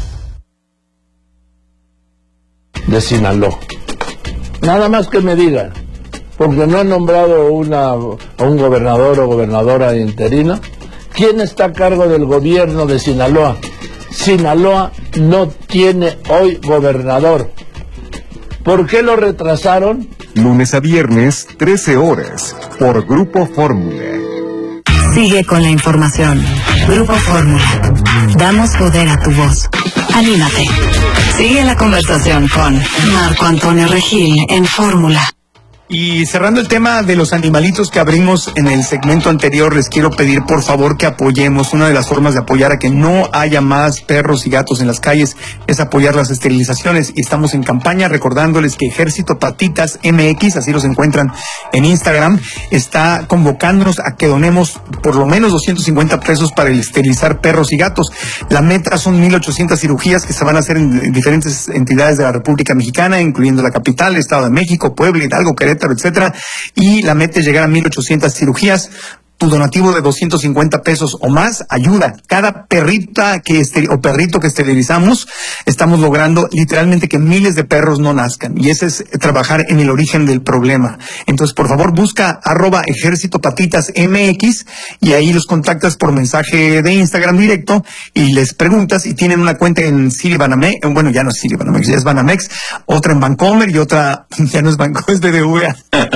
De Sinaloa. Nada más que me digan, porque no han nombrado una, a un gobernador o gobernadora interina. ¿Quién está a cargo del gobierno de Sinaloa? Sinaloa no tiene hoy gobernador. ¿Por qué lo retrasaron? Lunes a viernes, trece horas, por Grupo Fórmula. Sigue con la información. Grupo Fórmula. Damos poder a tu voz. Anímate. Sigue la conversación con Marco Antonio Regil en Fórmula. Y cerrando el tema de los animalitos que abrimos en el segmento anterior, les quiero pedir por favor que apoyemos. Una de las formas de apoyar a que no haya más perros y gatos en las calles es apoyar las esterilizaciones. Y estamos en campaña recordándoles que Ejército Patitas M X, así los encuentran en Instagram, está convocándonos a que donemos por lo menos doscientos cincuenta pesos para esterilizar perros y gatos. La meta son mil ochocientas cirugías que se van a hacer en diferentes entidades de la República Mexicana, incluyendo la capital, Estado de México, Puebla, Hidalgo, Querétaro, etcétera, y la meta es llegar a mil ochocientas cirugías. Tu donativo de doscientos cincuenta pesos o más ayuda. Cada perrita que este, o perrito que esterilizamos, estamos logrando literalmente que miles de perros no nazcan. Y ese es trabajar en el origen del problema. Entonces, por favor, busca arroba Ejército Patitas M X y ahí los contactas por mensaje de Instagram directo y les preguntas y tienen una cuenta en City Banamex. Bueno, ya no es City Banamex, ya es Banamex. Otra en Bancomer y otra, ya no es Bancomer, es B B V A.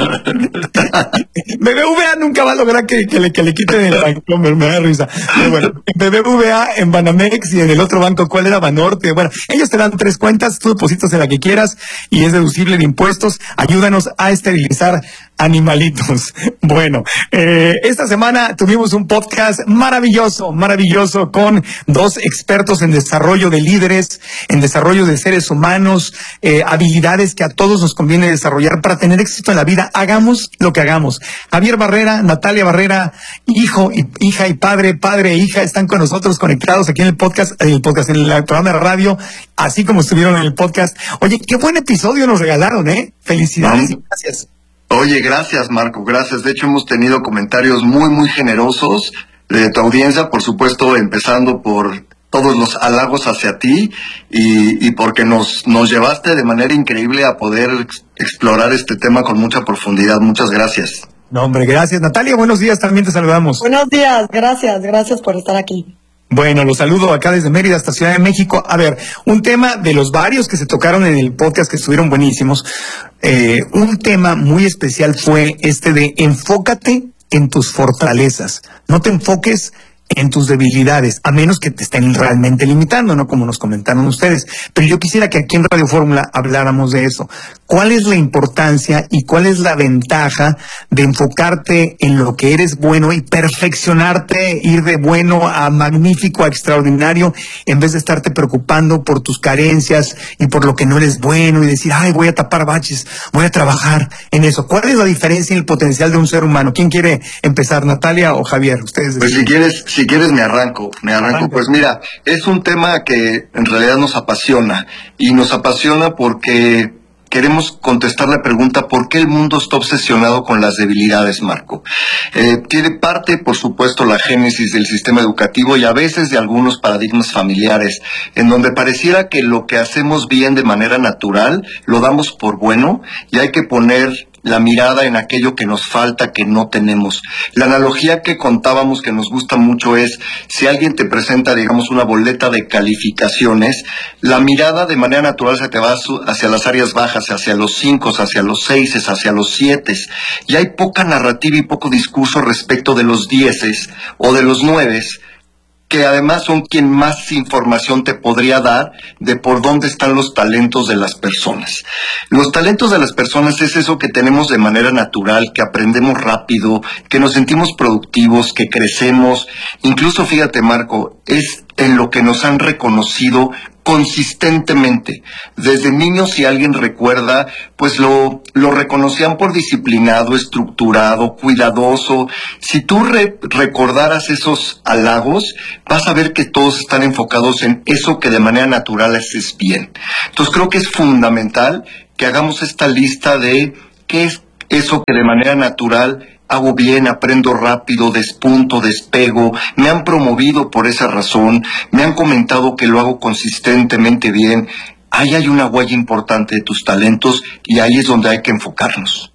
B B V A nunca va a lograr que, que, le, que le quiten el Bancomer, me da risa. Pero bueno, B B V A en Banamex y en el otro banco, ¿cuál era? Banorte. Bueno, ellos te dan tres cuentas, tú depositas en la que quieras y es deducible de impuestos. Ayúdanos a esterilizar animalitos. Bueno, eh, esta semana tuvimos un podcast maravilloso, maravilloso con dos expertos en desarrollo de líderes, en desarrollo de seres humanos, eh, habilidades que a todos nos conviene desarrollar para tener éxito en la vida. Hagamos lo que hagamos. Javier Barrera, Natalia Barrera, hijo y hija y padre, padre e hija están con nosotros conectados aquí en el podcast, en el podcast, en el programa de radio, así como estuvieron en el podcast. Oye, qué buen episodio nos regalaron, ¿eh? Felicidades y gracias. Oye, gracias Marco, gracias. De hecho hemos tenido comentarios muy, muy generosos de tu audiencia, por supuesto, empezando por todos los halagos hacia ti y, y porque nos, nos llevaste de manera increíble a poder explorar este tema con mucha profundidad. Muchas gracias. No, hombre, gracias. Natalia, buenos días, también te saludamos. Buenos días, gracias, gracias por estar aquí. Bueno, los saludo acá desde Mérida hasta Ciudad de México. A ver, un tema de los varios que se tocaron en el podcast que estuvieron buenísimos, eh, un tema muy especial fue este de enfócate en tus fortalezas, no te enfoques en tus debilidades, a menos que te estén realmente limitando, ¿no? Como nos comentaron ustedes. Pero yo quisiera que aquí en Radio Fórmula habláramos de eso. ¿Cuál es la importancia y cuál es la ventaja de enfocarte en lo que eres bueno y perfeccionarte, ir de bueno a magnífico, a extraordinario, en vez de estarte preocupando por tus carencias y por lo que no eres bueno y decir, ay, voy a tapar baches, voy a trabajar en eso? ¿Cuál es la diferencia y el potencial de un ser humano? ¿Quién quiere empezar, Natalia o Javier? Ustedes. Pues si quieres... Si quieres me arranco, me arranco. Pues mira, es un tema que en realidad nos apasiona y nos apasiona porque queremos contestar la pregunta ¿por qué el mundo está obsesionado con las debilidades, Marco? Eh, tiene parte, por supuesto, la génesis del sistema educativo y a veces de algunos paradigmas familiares, en donde pareciera que lo que hacemos bien de manera natural lo damos por bueno y hay que poner la mirada en aquello que nos falta, que no tenemos. La analogía que contábamos que nos gusta mucho es, si alguien te presenta, digamos, una boleta de calificaciones, la mirada de manera natural se te va hacia las áreas bajas, hacia los cinco, hacia los seis, hacia los siete, y hay poca narrativa y poco discurso respecto de los dieces o de los nueves, que además son quien más información te podría dar de por dónde están los talentos de las personas. Los talentos de las personas es eso que tenemos de manera natural, que aprendemos rápido, que nos sentimos productivos, que crecemos. Incluso, fíjate, Marco, es en lo que nos han reconocido consistentemente. Desde niños, si alguien recuerda, pues lo, lo reconocían por disciplinado, estructurado, cuidadoso. Si tú re- recordaras esos halagos, vas a ver que todos están enfocados en eso que de manera natural haces bien. Entonces creo que es fundamental que hagamos esta lista de qué es eso que de manera natural hago bien, aprendo rápido, despunto, despego, me han promovido por esa razón, me han comentado que lo hago consistentemente bien. Ahí hay una huella importante de tus talentos y ahí es donde hay que enfocarnos.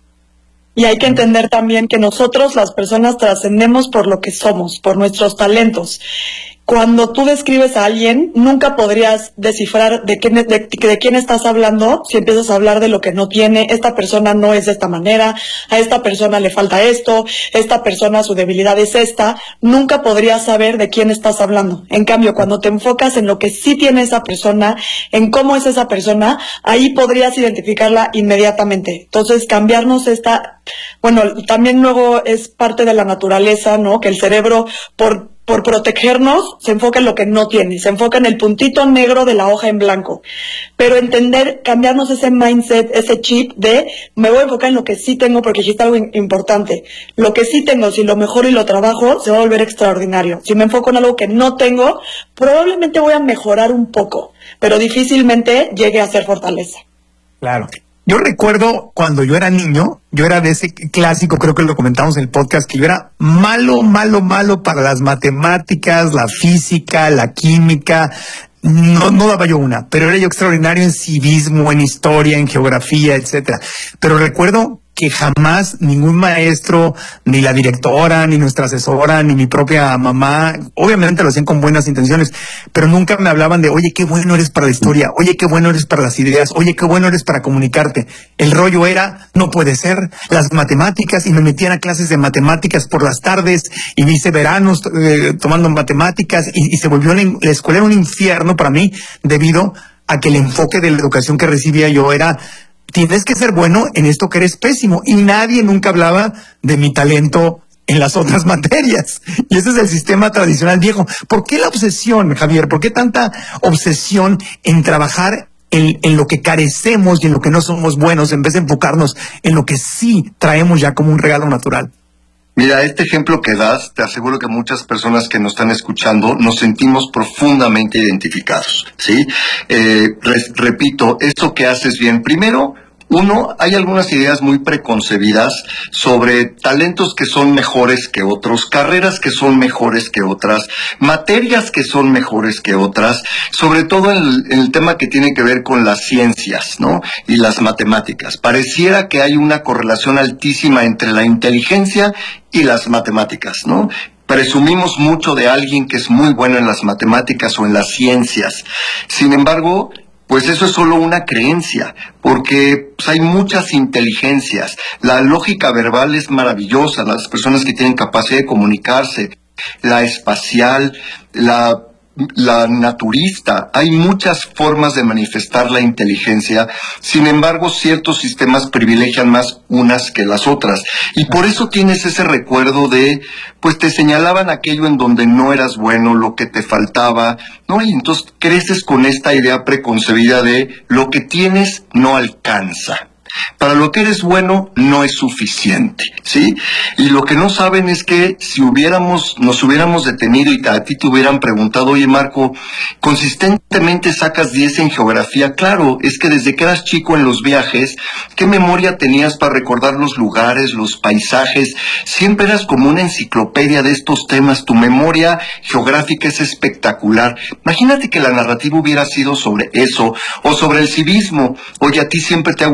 Y hay que entender también que nosotros, las personas, trascendemos por lo que somos, por nuestros talentos. Cuando tú describes a alguien, nunca podrías descifrar de quién, de, de quién estás hablando si empiezas a hablar de lo que no tiene. Esta persona no es de esta manera, a esta persona le falta esto, esta persona su debilidad es esta. Nunca podrías saber de quién estás hablando. En cambio, cuando te enfocas en lo que sí tiene esa persona, en cómo es esa persona, ahí podrías identificarla inmediatamente. Entonces, cambiarnos esta... Bueno, también luego es parte de la naturaleza, ¿no? Que el cerebro, por... por protegernos, se enfoca en lo que no tiene, se enfoca en el puntito negro de la hoja en blanco. Pero entender, cambiarnos ese mindset, ese chip de, me voy a enfocar en lo que sí tengo, porque dijiste algo importante. Lo que sí tengo, si lo mejoro y lo trabajo, se va a volver extraordinario. Si me enfoco en algo que no tengo, probablemente voy a mejorar un poco, pero difícilmente llegue a ser fortaleza. Claro. Yo recuerdo cuando yo era niño, yo era de ese clásico, creo que lo comentamos en el podcast, que yo era malo, malo, malo para las matemáticas, la física, la química. No, no daba yo una, pero era yo extraordinario en civismo, en historia, en geografía, etcétera. Pero recuerdo que jamás ningún maestro, ni la directora, ni nuestra asesora, ni mi propia mamá, obviamente lo hacían con buenas intenciones, pero nunca me hablaban de, oye, qué bueno eres para la historia, oye, qué bueno eres para las ideas, oye, qué bueno eres para comunicarte. El rollo era, no puede ser, las matemáticas, y me metían a clases de matemáticas por las tardes, y me hice veranos eh, tomando matemáticas, y, y se volvió la, la escuela era un infierno para mí, debido a que el enfoque de la educación que recibía yo era, tienes que ser bueno en esto que eres pésimo, y nadie nunca hablaba de mi talento en las otras materias. Y ese es el sistema tradicional viejo. ¿Por qué la obsesión, Javier? ¿Por qué tanta obsesión en trabajar en, en lo que carecemos y en lo que no somos buenos, en vez de enfocarnos en lo que sí traemos ya como un regalo natural? Mira, este ejemplo que das, te aseguro que muchas personas que nos están escuchando nos sentimos profundamente identificados, ¿sí? Eh, re- repito, esto que haces bien, primero, uno, hay algunas ideas muy preconcebidas sobre talentos que son mejores que otros, carreras que son mejores que otras, materias que son mejores que otras, sobre todo en el, en el tema que tiene que ver con las ciencias, ¿no? Y las matemáticas. Pareciera que hay una correlación altísima entre la inteligencia y las matemáticas, ¿no? Presumimos mucho de alguien que es muy bueno en las matemáticas o en las ciencias. Sin embargo, pues eso es solo una creencia, porque pues, hay muchas inteligencias. La lógica verbal es maravillosa, las personas que tienen capacidad de comunicarse, la espacial, la, la naturista. Hay muchas formas de manifestar la inteligencia. Sin embargo, ciertos sistemas privilegian más unas que las otras. Y por eso tienes ese recuerdo de, pues te señalaban aquello en donde no eras bueno, lo que te faltaba, ¿no? Y entonces creces con esta idea preconcebida de lo que tienes no alcanza. Para lo que eres bueno no es suficiente, ¿sí? Y lo que no saben es que si hubiéramos, nos hubiéramos detenido y a ti te hubieran preguntado, oye Marco, consistentemente sacas diez en geografía, claro, es que desde que eras chico en los viajes, ¿qué memoria tenías para recordar los lugares, los paisajes? Siempre eras como una enciclopedia de estos temas, tu memoria geográfica es espectacular. Imagínate que la narrativa hubiera sido sobre eso, o sobre el civismo, oye, a ti siempre te ha gustado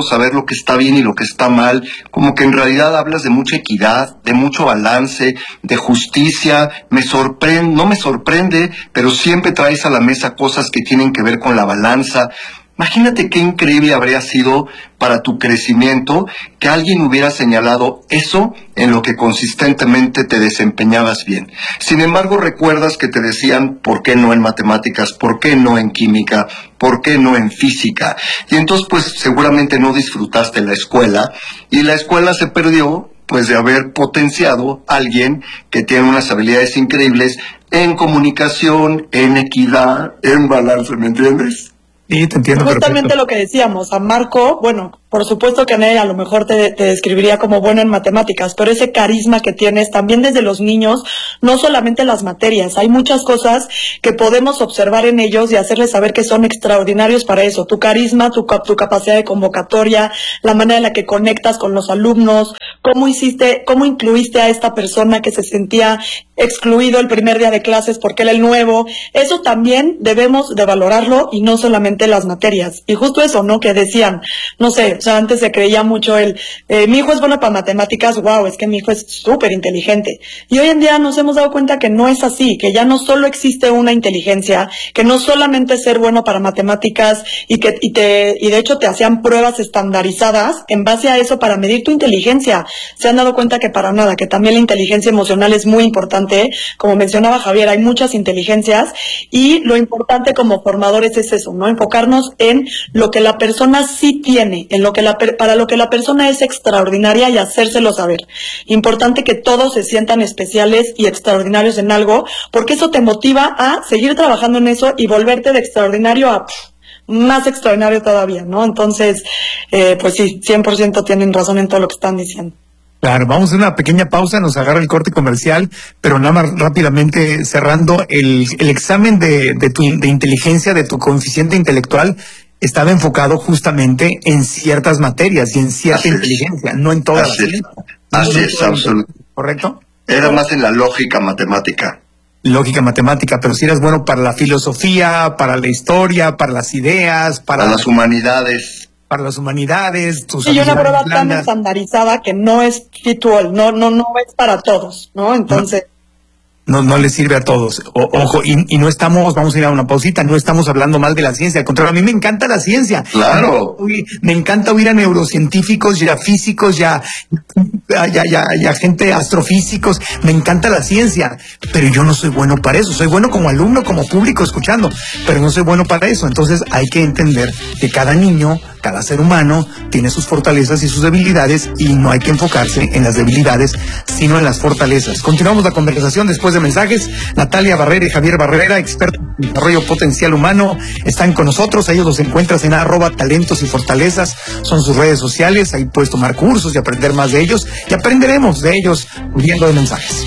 saber lo que está bien y lo que está mal, como que en realidad hablas de mucha equidad, de mucho balance, de justicia. Me sorprende, no me sorprende, pero siempre traes a la mesa cosas que tienen que ver con la balanza. Imagínate qué increíble habría sido para tu crecimiento que alguien hubiera señalado eso en lo que consistentemente te desempeñabas bien. Sin embargo, recuerdas que te decían por qué no en matemáticas, por qué no en química, por qué no en física. Y entonces, pues, seguramente no disfrutaste la escuela y la escuela se perdió, pues, de haber potenciado a alguien que tiene unas habilidades increíbles en comunicación, en equidad, en balance, ¿me entiendes? Sí, te entiendo. Justamente perfecto. lo que decíamos, a Marco, bueno, por supuesto que Ney a lo mejor te, te describiría como bueno en matemáticas, pero ese carisma que tienes también desde los niños, no solamente las materias, hay muchas cosas que podemos observar en ellos y hacerles saber que son extraordinarios para eso. Tu carisma, tu, tu capacidad de convocatoria, la manera en la que conectas con los alumnos, cómo hiciste, cómo incluiste a esta persona que se sentía excluido el primer día de clases porque era el nuevo. Eso también debemos de valorarlo y no solamente las materias. Y justo eso, ¿no? Que decían, no sé, o sea, antes se creía mucho el, eh, mi hijo es bueno para matemáticas, wow, es que mi hijo es súper inteligente. Y hoy en día nos hemos dado cuenta que no es así, que ya no solo existe una inteligencia, que no solamente ser bueno para matemáticas y que y te y de hecho te hacían pruebas estandarizadas en base a eso para medir tu inteligencia. Se han dado cuenta que para nada, que también la inteligencia emocional es muy importante. Como mencionaba Javier, hay muchas inteligencias y lo importante como formadores es eso, ¿no? Enfocarnos en lo que la persona sí tiene, en lo que la para lo que la persona es extraordinaria y hacérselo saber. Importante que todos se sientan especiales y extraordinarios en algo, porque eso te motiva a seguir trabajando en eso y volverte de extraordinario a pff, más extraordinario todavía, ¿no? Entonces, eh, pues sí, cien por ciento tienen razón en todo lo que están diciendo. Claro, vamos a una pequeña pausa, nos agarra el corte comercial, pero nada más rápidamente cerrando, el, el examen de, de tu de inteligencia, de tu coeficiente intelectual, estaba enfocado justamente en ciertas materias y en cierta Así inteligencia, es. no en todas Así las es, no Así en es, todas. absolutamente. ¿Correcto? Era más en la lógica matemática. Lógica matemática, pero si eras bueno para la filosofía, para la historia, para las ideas, para, Para las humanidades. para las humanidades, tus Y una habilidades prueba tan blandas. estandarizada que no es fit all, no, no, no es para todos, ¿no? Entonces... No, no les sirve a todos. O, ojo, y, y no estamos, vamos a ir a una pausita, no estamos hablando mal de la ciencia, al contrario, a mí me encanta la ciencia. Claro. Me, me encanta oír a neurocientíficos y a físicos y a, a, y a- y a- y a gente astrofísicos, me encanta la ciencia, pero yo no soy bueno para eso, soy bueno como alumno, como público escuchando, pero no soy bueno para eso. Entonces hay que entender que cada niño, cada ser humano tiene sus fortalezas y sus debilidades y no hay que enfocarse en las debilidades, sino en las fortalezas. Continuamos la conversación después de mensajes. Natalia Barrera y Javier Barrera, expertos en desarrollo potencial humano, están con nosotros. A ellos los encuentras en arroba talentos y fortalezas, son sus redes sociales. Ahí puedes tomar cursos y aprender más de ellos, y aprenderemos de ellos viendo de mensajes.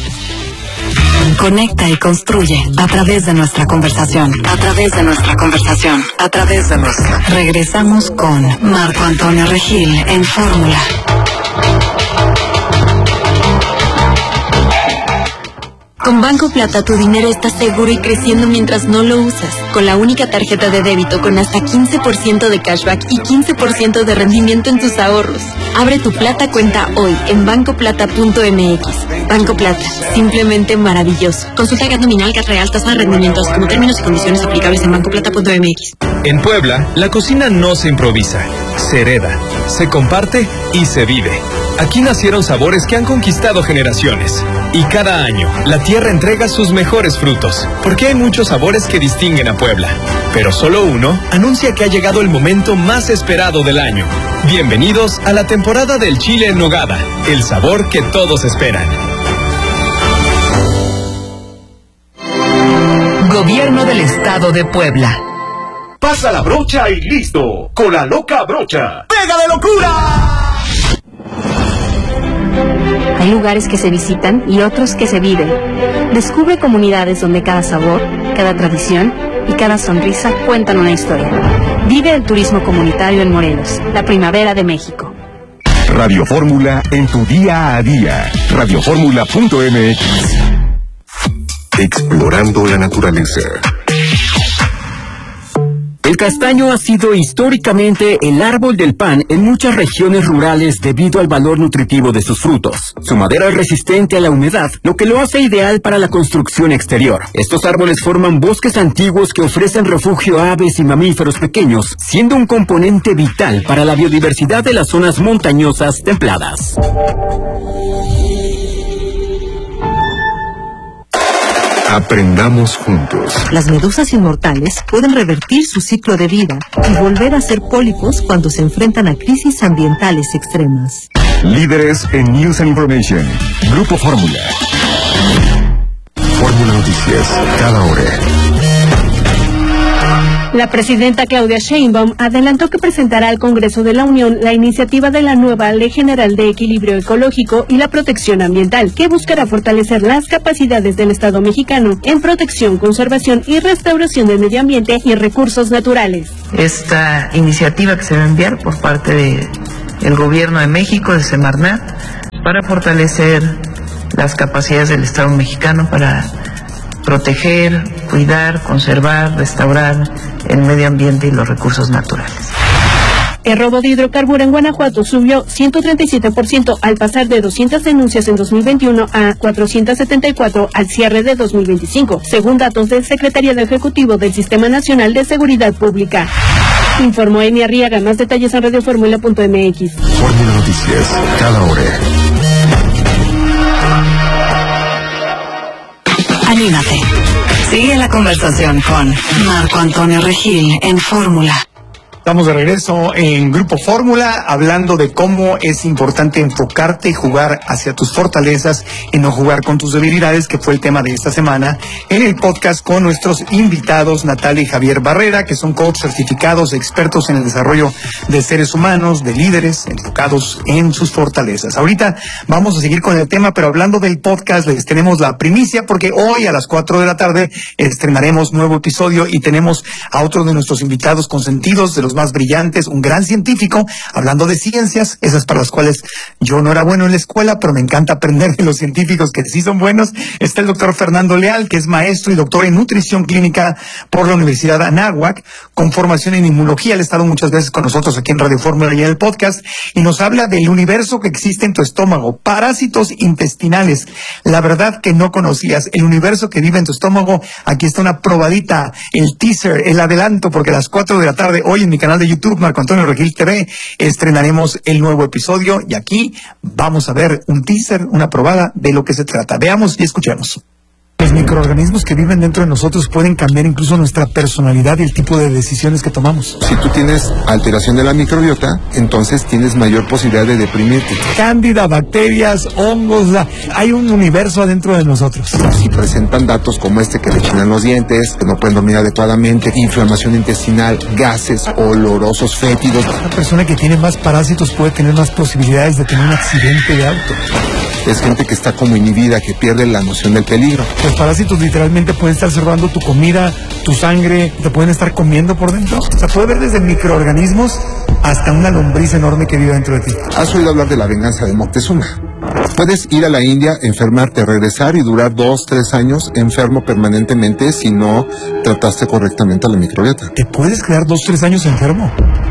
Conecta y construye a través de nuestra conversación, a través de nuestra conversación, a través de nuestra. Regresamos con Marco Antonio Regil en Fórmula. Con Banco Plata tu dinero está seguro y creciendo mientras no lo usas. Con la única tarjeta de débito con hasta quince por ciento de cashback y quince por ciento de rendimiento en tus ahorros. Abre tu Plata cuenta hoy en banco plata punto m x. Banco Plata, simplemente maravilloso. Consulta G A T nominal, G A T real, tasa de rendimientos como términos y condiciones aplicables en banco plata punto m x. En Puebla, la cocina no se improvisa, se hereda, se comparte y se vive. Aquí nacieron sabores que han conquistado generaciones. Y cada año, la tierra entrega sus mejores frutos, porque hay muchos sabores que distinguen a Puebla. Pero solo uno anuncia que ha llegado el momento más esperado del año. Bienvenidos a la temporada del chile en nogada, el sabor que todos esperan. Gobierno del Estado de Puebla. Pasa la brocha y listo. Con la loca brocha. ¡Pega de locura! Hay lugares que se visitan y otros que se viven. Descubre comunidades donde cada sabor, cada tradición y cada sonrisa cuentan una historia. Vive el turismo comunitario en Morelos, la primavera de México. Radio Fórmula en tu día a día. radio fórmula punto m x. Explorando la naturaleza. El castaño ha sido históricamente el árbol del pan en muchas regiones rurales debido al valor nutritivo de sus frutos. Su madera es resistente a la humedad, lo que lo hace ideal para la construcción exterior. Estos árboles forman bosques antiguos que ofrecen refugio a aves y mamíferos pequeños, siendo un componente vital para la biodiversidad de las zonas montañosas templadas. Aprendamos juntos. Las medusas inmortales pueden revertir su ciclo de vida y volver a ser pólipos cuando se enfrentan a crisis ambientales extremas. Líderes en News and Information. Grupo Fórmula. Fórmula Noticias, cada hora. La presidenta Claudia Sheinbaum adelantó que presentará al Congreso de la Unión la iniciativa de la nueva Ley General de Equilibrio Ecológico y la Protección Ambiental, que buscará fortalecer las capacidades del Estado mexicano en protección, conservación y restauración del medio ambiente y recursos naturales. Esta iniciativa que se va a enviar por parte del Gobierno de México, de Semarnat, para fortalecer las capacidades del Estado mexicano para proteger, cuidar, conservar, restaurar el medio ambiente y los recursos naturales. El robo de hidrocarburo en Guanajuato subió ciento treinta y siete por ciento al pasar de doscientas denuncias en dos mil veintiuno a cuatrocientas setenta y cuatro al cierre de dos mil veinticinco, según datos del Secretariado Ejecutivo del Sistema Nacional de Seguridad Pública. Informó Emi Arriaga. Más detalles en radio fórmula punto m x. Fórmula Noticias, cada hora. Anímate. Sigue la conversación con Marco Antonio Regil en Fórmula. Estamos de regreso en Grupo Fórmula, hablando de cómo es importante enfocarte y jugar hacia tus fortalezas y no jugar con tus debilidades, que fue el tema de esta semana, en el podcast con nuestros invitados Natalia y Javier Barrera, que son coach certificados, expertos en el desarrollo de seres humanos, de líderes, enfocados en sus fortalezas. Ahorita vamos a seguir con el tema, pero hablando del podcast, les tenemos la primicia, porque hoy a las cuatro de la tarde estrenaremos nuevo episodio y tenemos a otro de nuestros invitados consentidos, de los más brillantes, un gran científico, hablando de ciencias, esas para las cuales yo no era bueno en la escuela, pero me encanta aprender de los científicos que sí son buenos. Está el doctor Fernando Leal, que es maestro y doctor en nutrición clínica por la Universidad de Anáhuac, con formación en inmunología. Él ha estado muchas veces con nosotros aquí en Radio Fórmula y en el podcast, y nos habla del universo que existe en tu estómago, parásitos intestinales, la verdad que no conocías, el universo que vive en tu estómago. Aquí está una probadita, el teaser, el adelanto, porque a las cuatro de la tarde, hoy en mi canal de YouTube, Marco Antonio Regil T V, estrenaremos el nuevo episodio, y aquí vamos a ver un teaser, una probada de lo que se trata. Veamos y escuchemos. Los microorganismos que viven dentro de nosotros pueden cambiar incluso nuestra personalidad y el tipo de decisiones que tomamos. Si tú tienes alteración de la microbiota, entonces tienes mayor posibilidad de deprimirte. Cándida, bacterias, hongos, la... hay un universo adentro de nosotros. Si presentan datos como este, que le chinan los dientes, que no pueden dormir adecuadamente, inflamación intestinal, gases, olorosos fétidos. Una persona que tiene más parásitos puede tener más posibilidades de tener un accidente de auto. Es gente que está como inhibida, que pierde la noción del peligro. Los parásitos literalmente pueden estar observando tu comida, tu sangre, te pueden estar comiendo por dentro. O sea, puede ver desde microorganismos hasta una lombriz enorme que vive dentro de ti. ¿Has oído hablar de la venganza de Moctezuma? Puedes ir a la India, enfermarte, regresar y durar dos, tres años enfermo permanentemente si no trataste correctamente a la microbiota. ¿Te puedes quedar dos, tres años enfermo?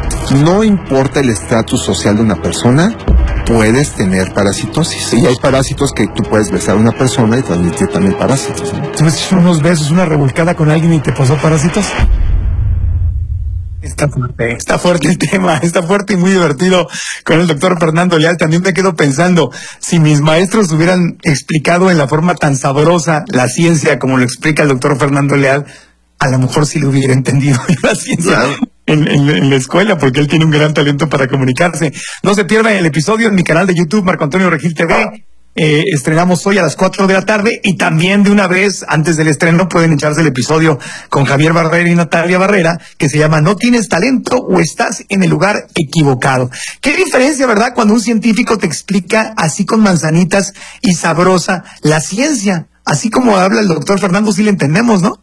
No importa el estatus social de una persona, puedes tener parasitosis. Y hay parásitos que tú puedes besar a una persona y transmitir también parásitos, ¿no? ¿Tú ves unos besos, una revolcada con alguien y te pasó parásitos? Está fuerte, está fuerte el tema, está fuerte y muy divertido con el doctor Fernando Leal. También me quedo pensando, si mis maestros hubieran explicado en la forma tan sabrosa la ciencia como lo explica el doctor Fernando Leal, a lo mejor sí lo hubiera entendido la ciencia. Claro. En, en, en la escuela, porque él tiene un gran talento para comunicarse. No se pierdan el episodio en mi canal de YouTube, Marco Antonio Regil T V. Eh, estrenamos hoy a las cuatro de la tarde, y también de una vez, antes del estreno, pueden echarse el episodio con Javier Barrera y Natalia Barrera, que se llama ¿No tienes talento o estás en el lugar equivocado? Qué diferencia, ¿verdad? Cuando un científico te explica así con manzanitas y sabrosa la ciencia. Así como habla el doctor Fernando, sí le entendemos, ¿no?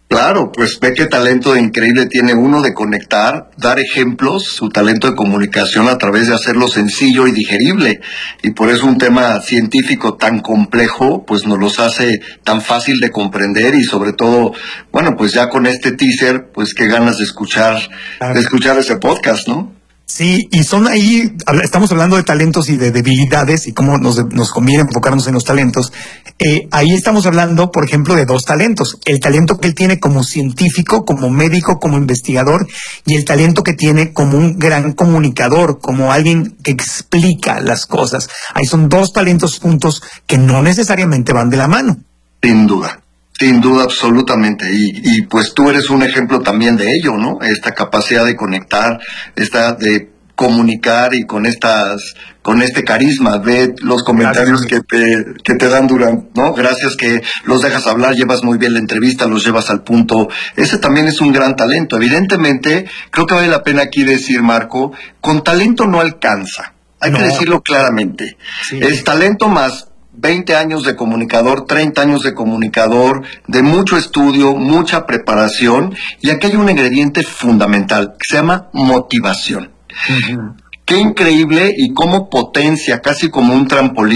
Claro, pues ve qué talento increíble tiene uno de conectar, dar ejemplos, su talento de comunicación a través de hacerlo sencillo y digerible. Y por eso un tema científico tan complejo, pues nos los hace tan fácil de comprender y sobre todo, bueno, pues ya con este teaser, pues qué ganas de escuchar, claro. de escuchar ese podcast, ¿no? Sí, y son ahí, estamos hablando de talentos y de debilidades y cómo nos, nos conviene enfocarnos en los talentos. Eh, ahí estamos hablando, por ejemplo, de dos talentos. El talento que él tiene como científico, como médico, como investigador, y el talento que tiene como un gran comunicador, como alguien que explica las cosas. Ahí son dos talentos juntos que no necesariamente van de la mano. Sin duda. Sin duda, absolutamente. Y, y pues tú eres un ejemplo también de ello, ¿no? Esta capacidad de conectar, esta de comunicar y con estas, con este carisma. Ve los comentarios que te, que te dan durante, ¿no? Gracias que los dejas hablar, llevas muy bien la entrevista, los llevas al punto. Ese también es un gran talento. Evidentemente, creo que vale la pena aquí decir, Marco, con talento no alcanza. Hay no. que decirlo claramente. Sí. Es talento más veinte años de comunicador, treinta años de comunicador, de mucho estudio, mucha preparación, y aquí hay un ingrediente fundamental que se llama motivación. Uh-huh. Qué increíble y cómo potencia, casi como un trampolín,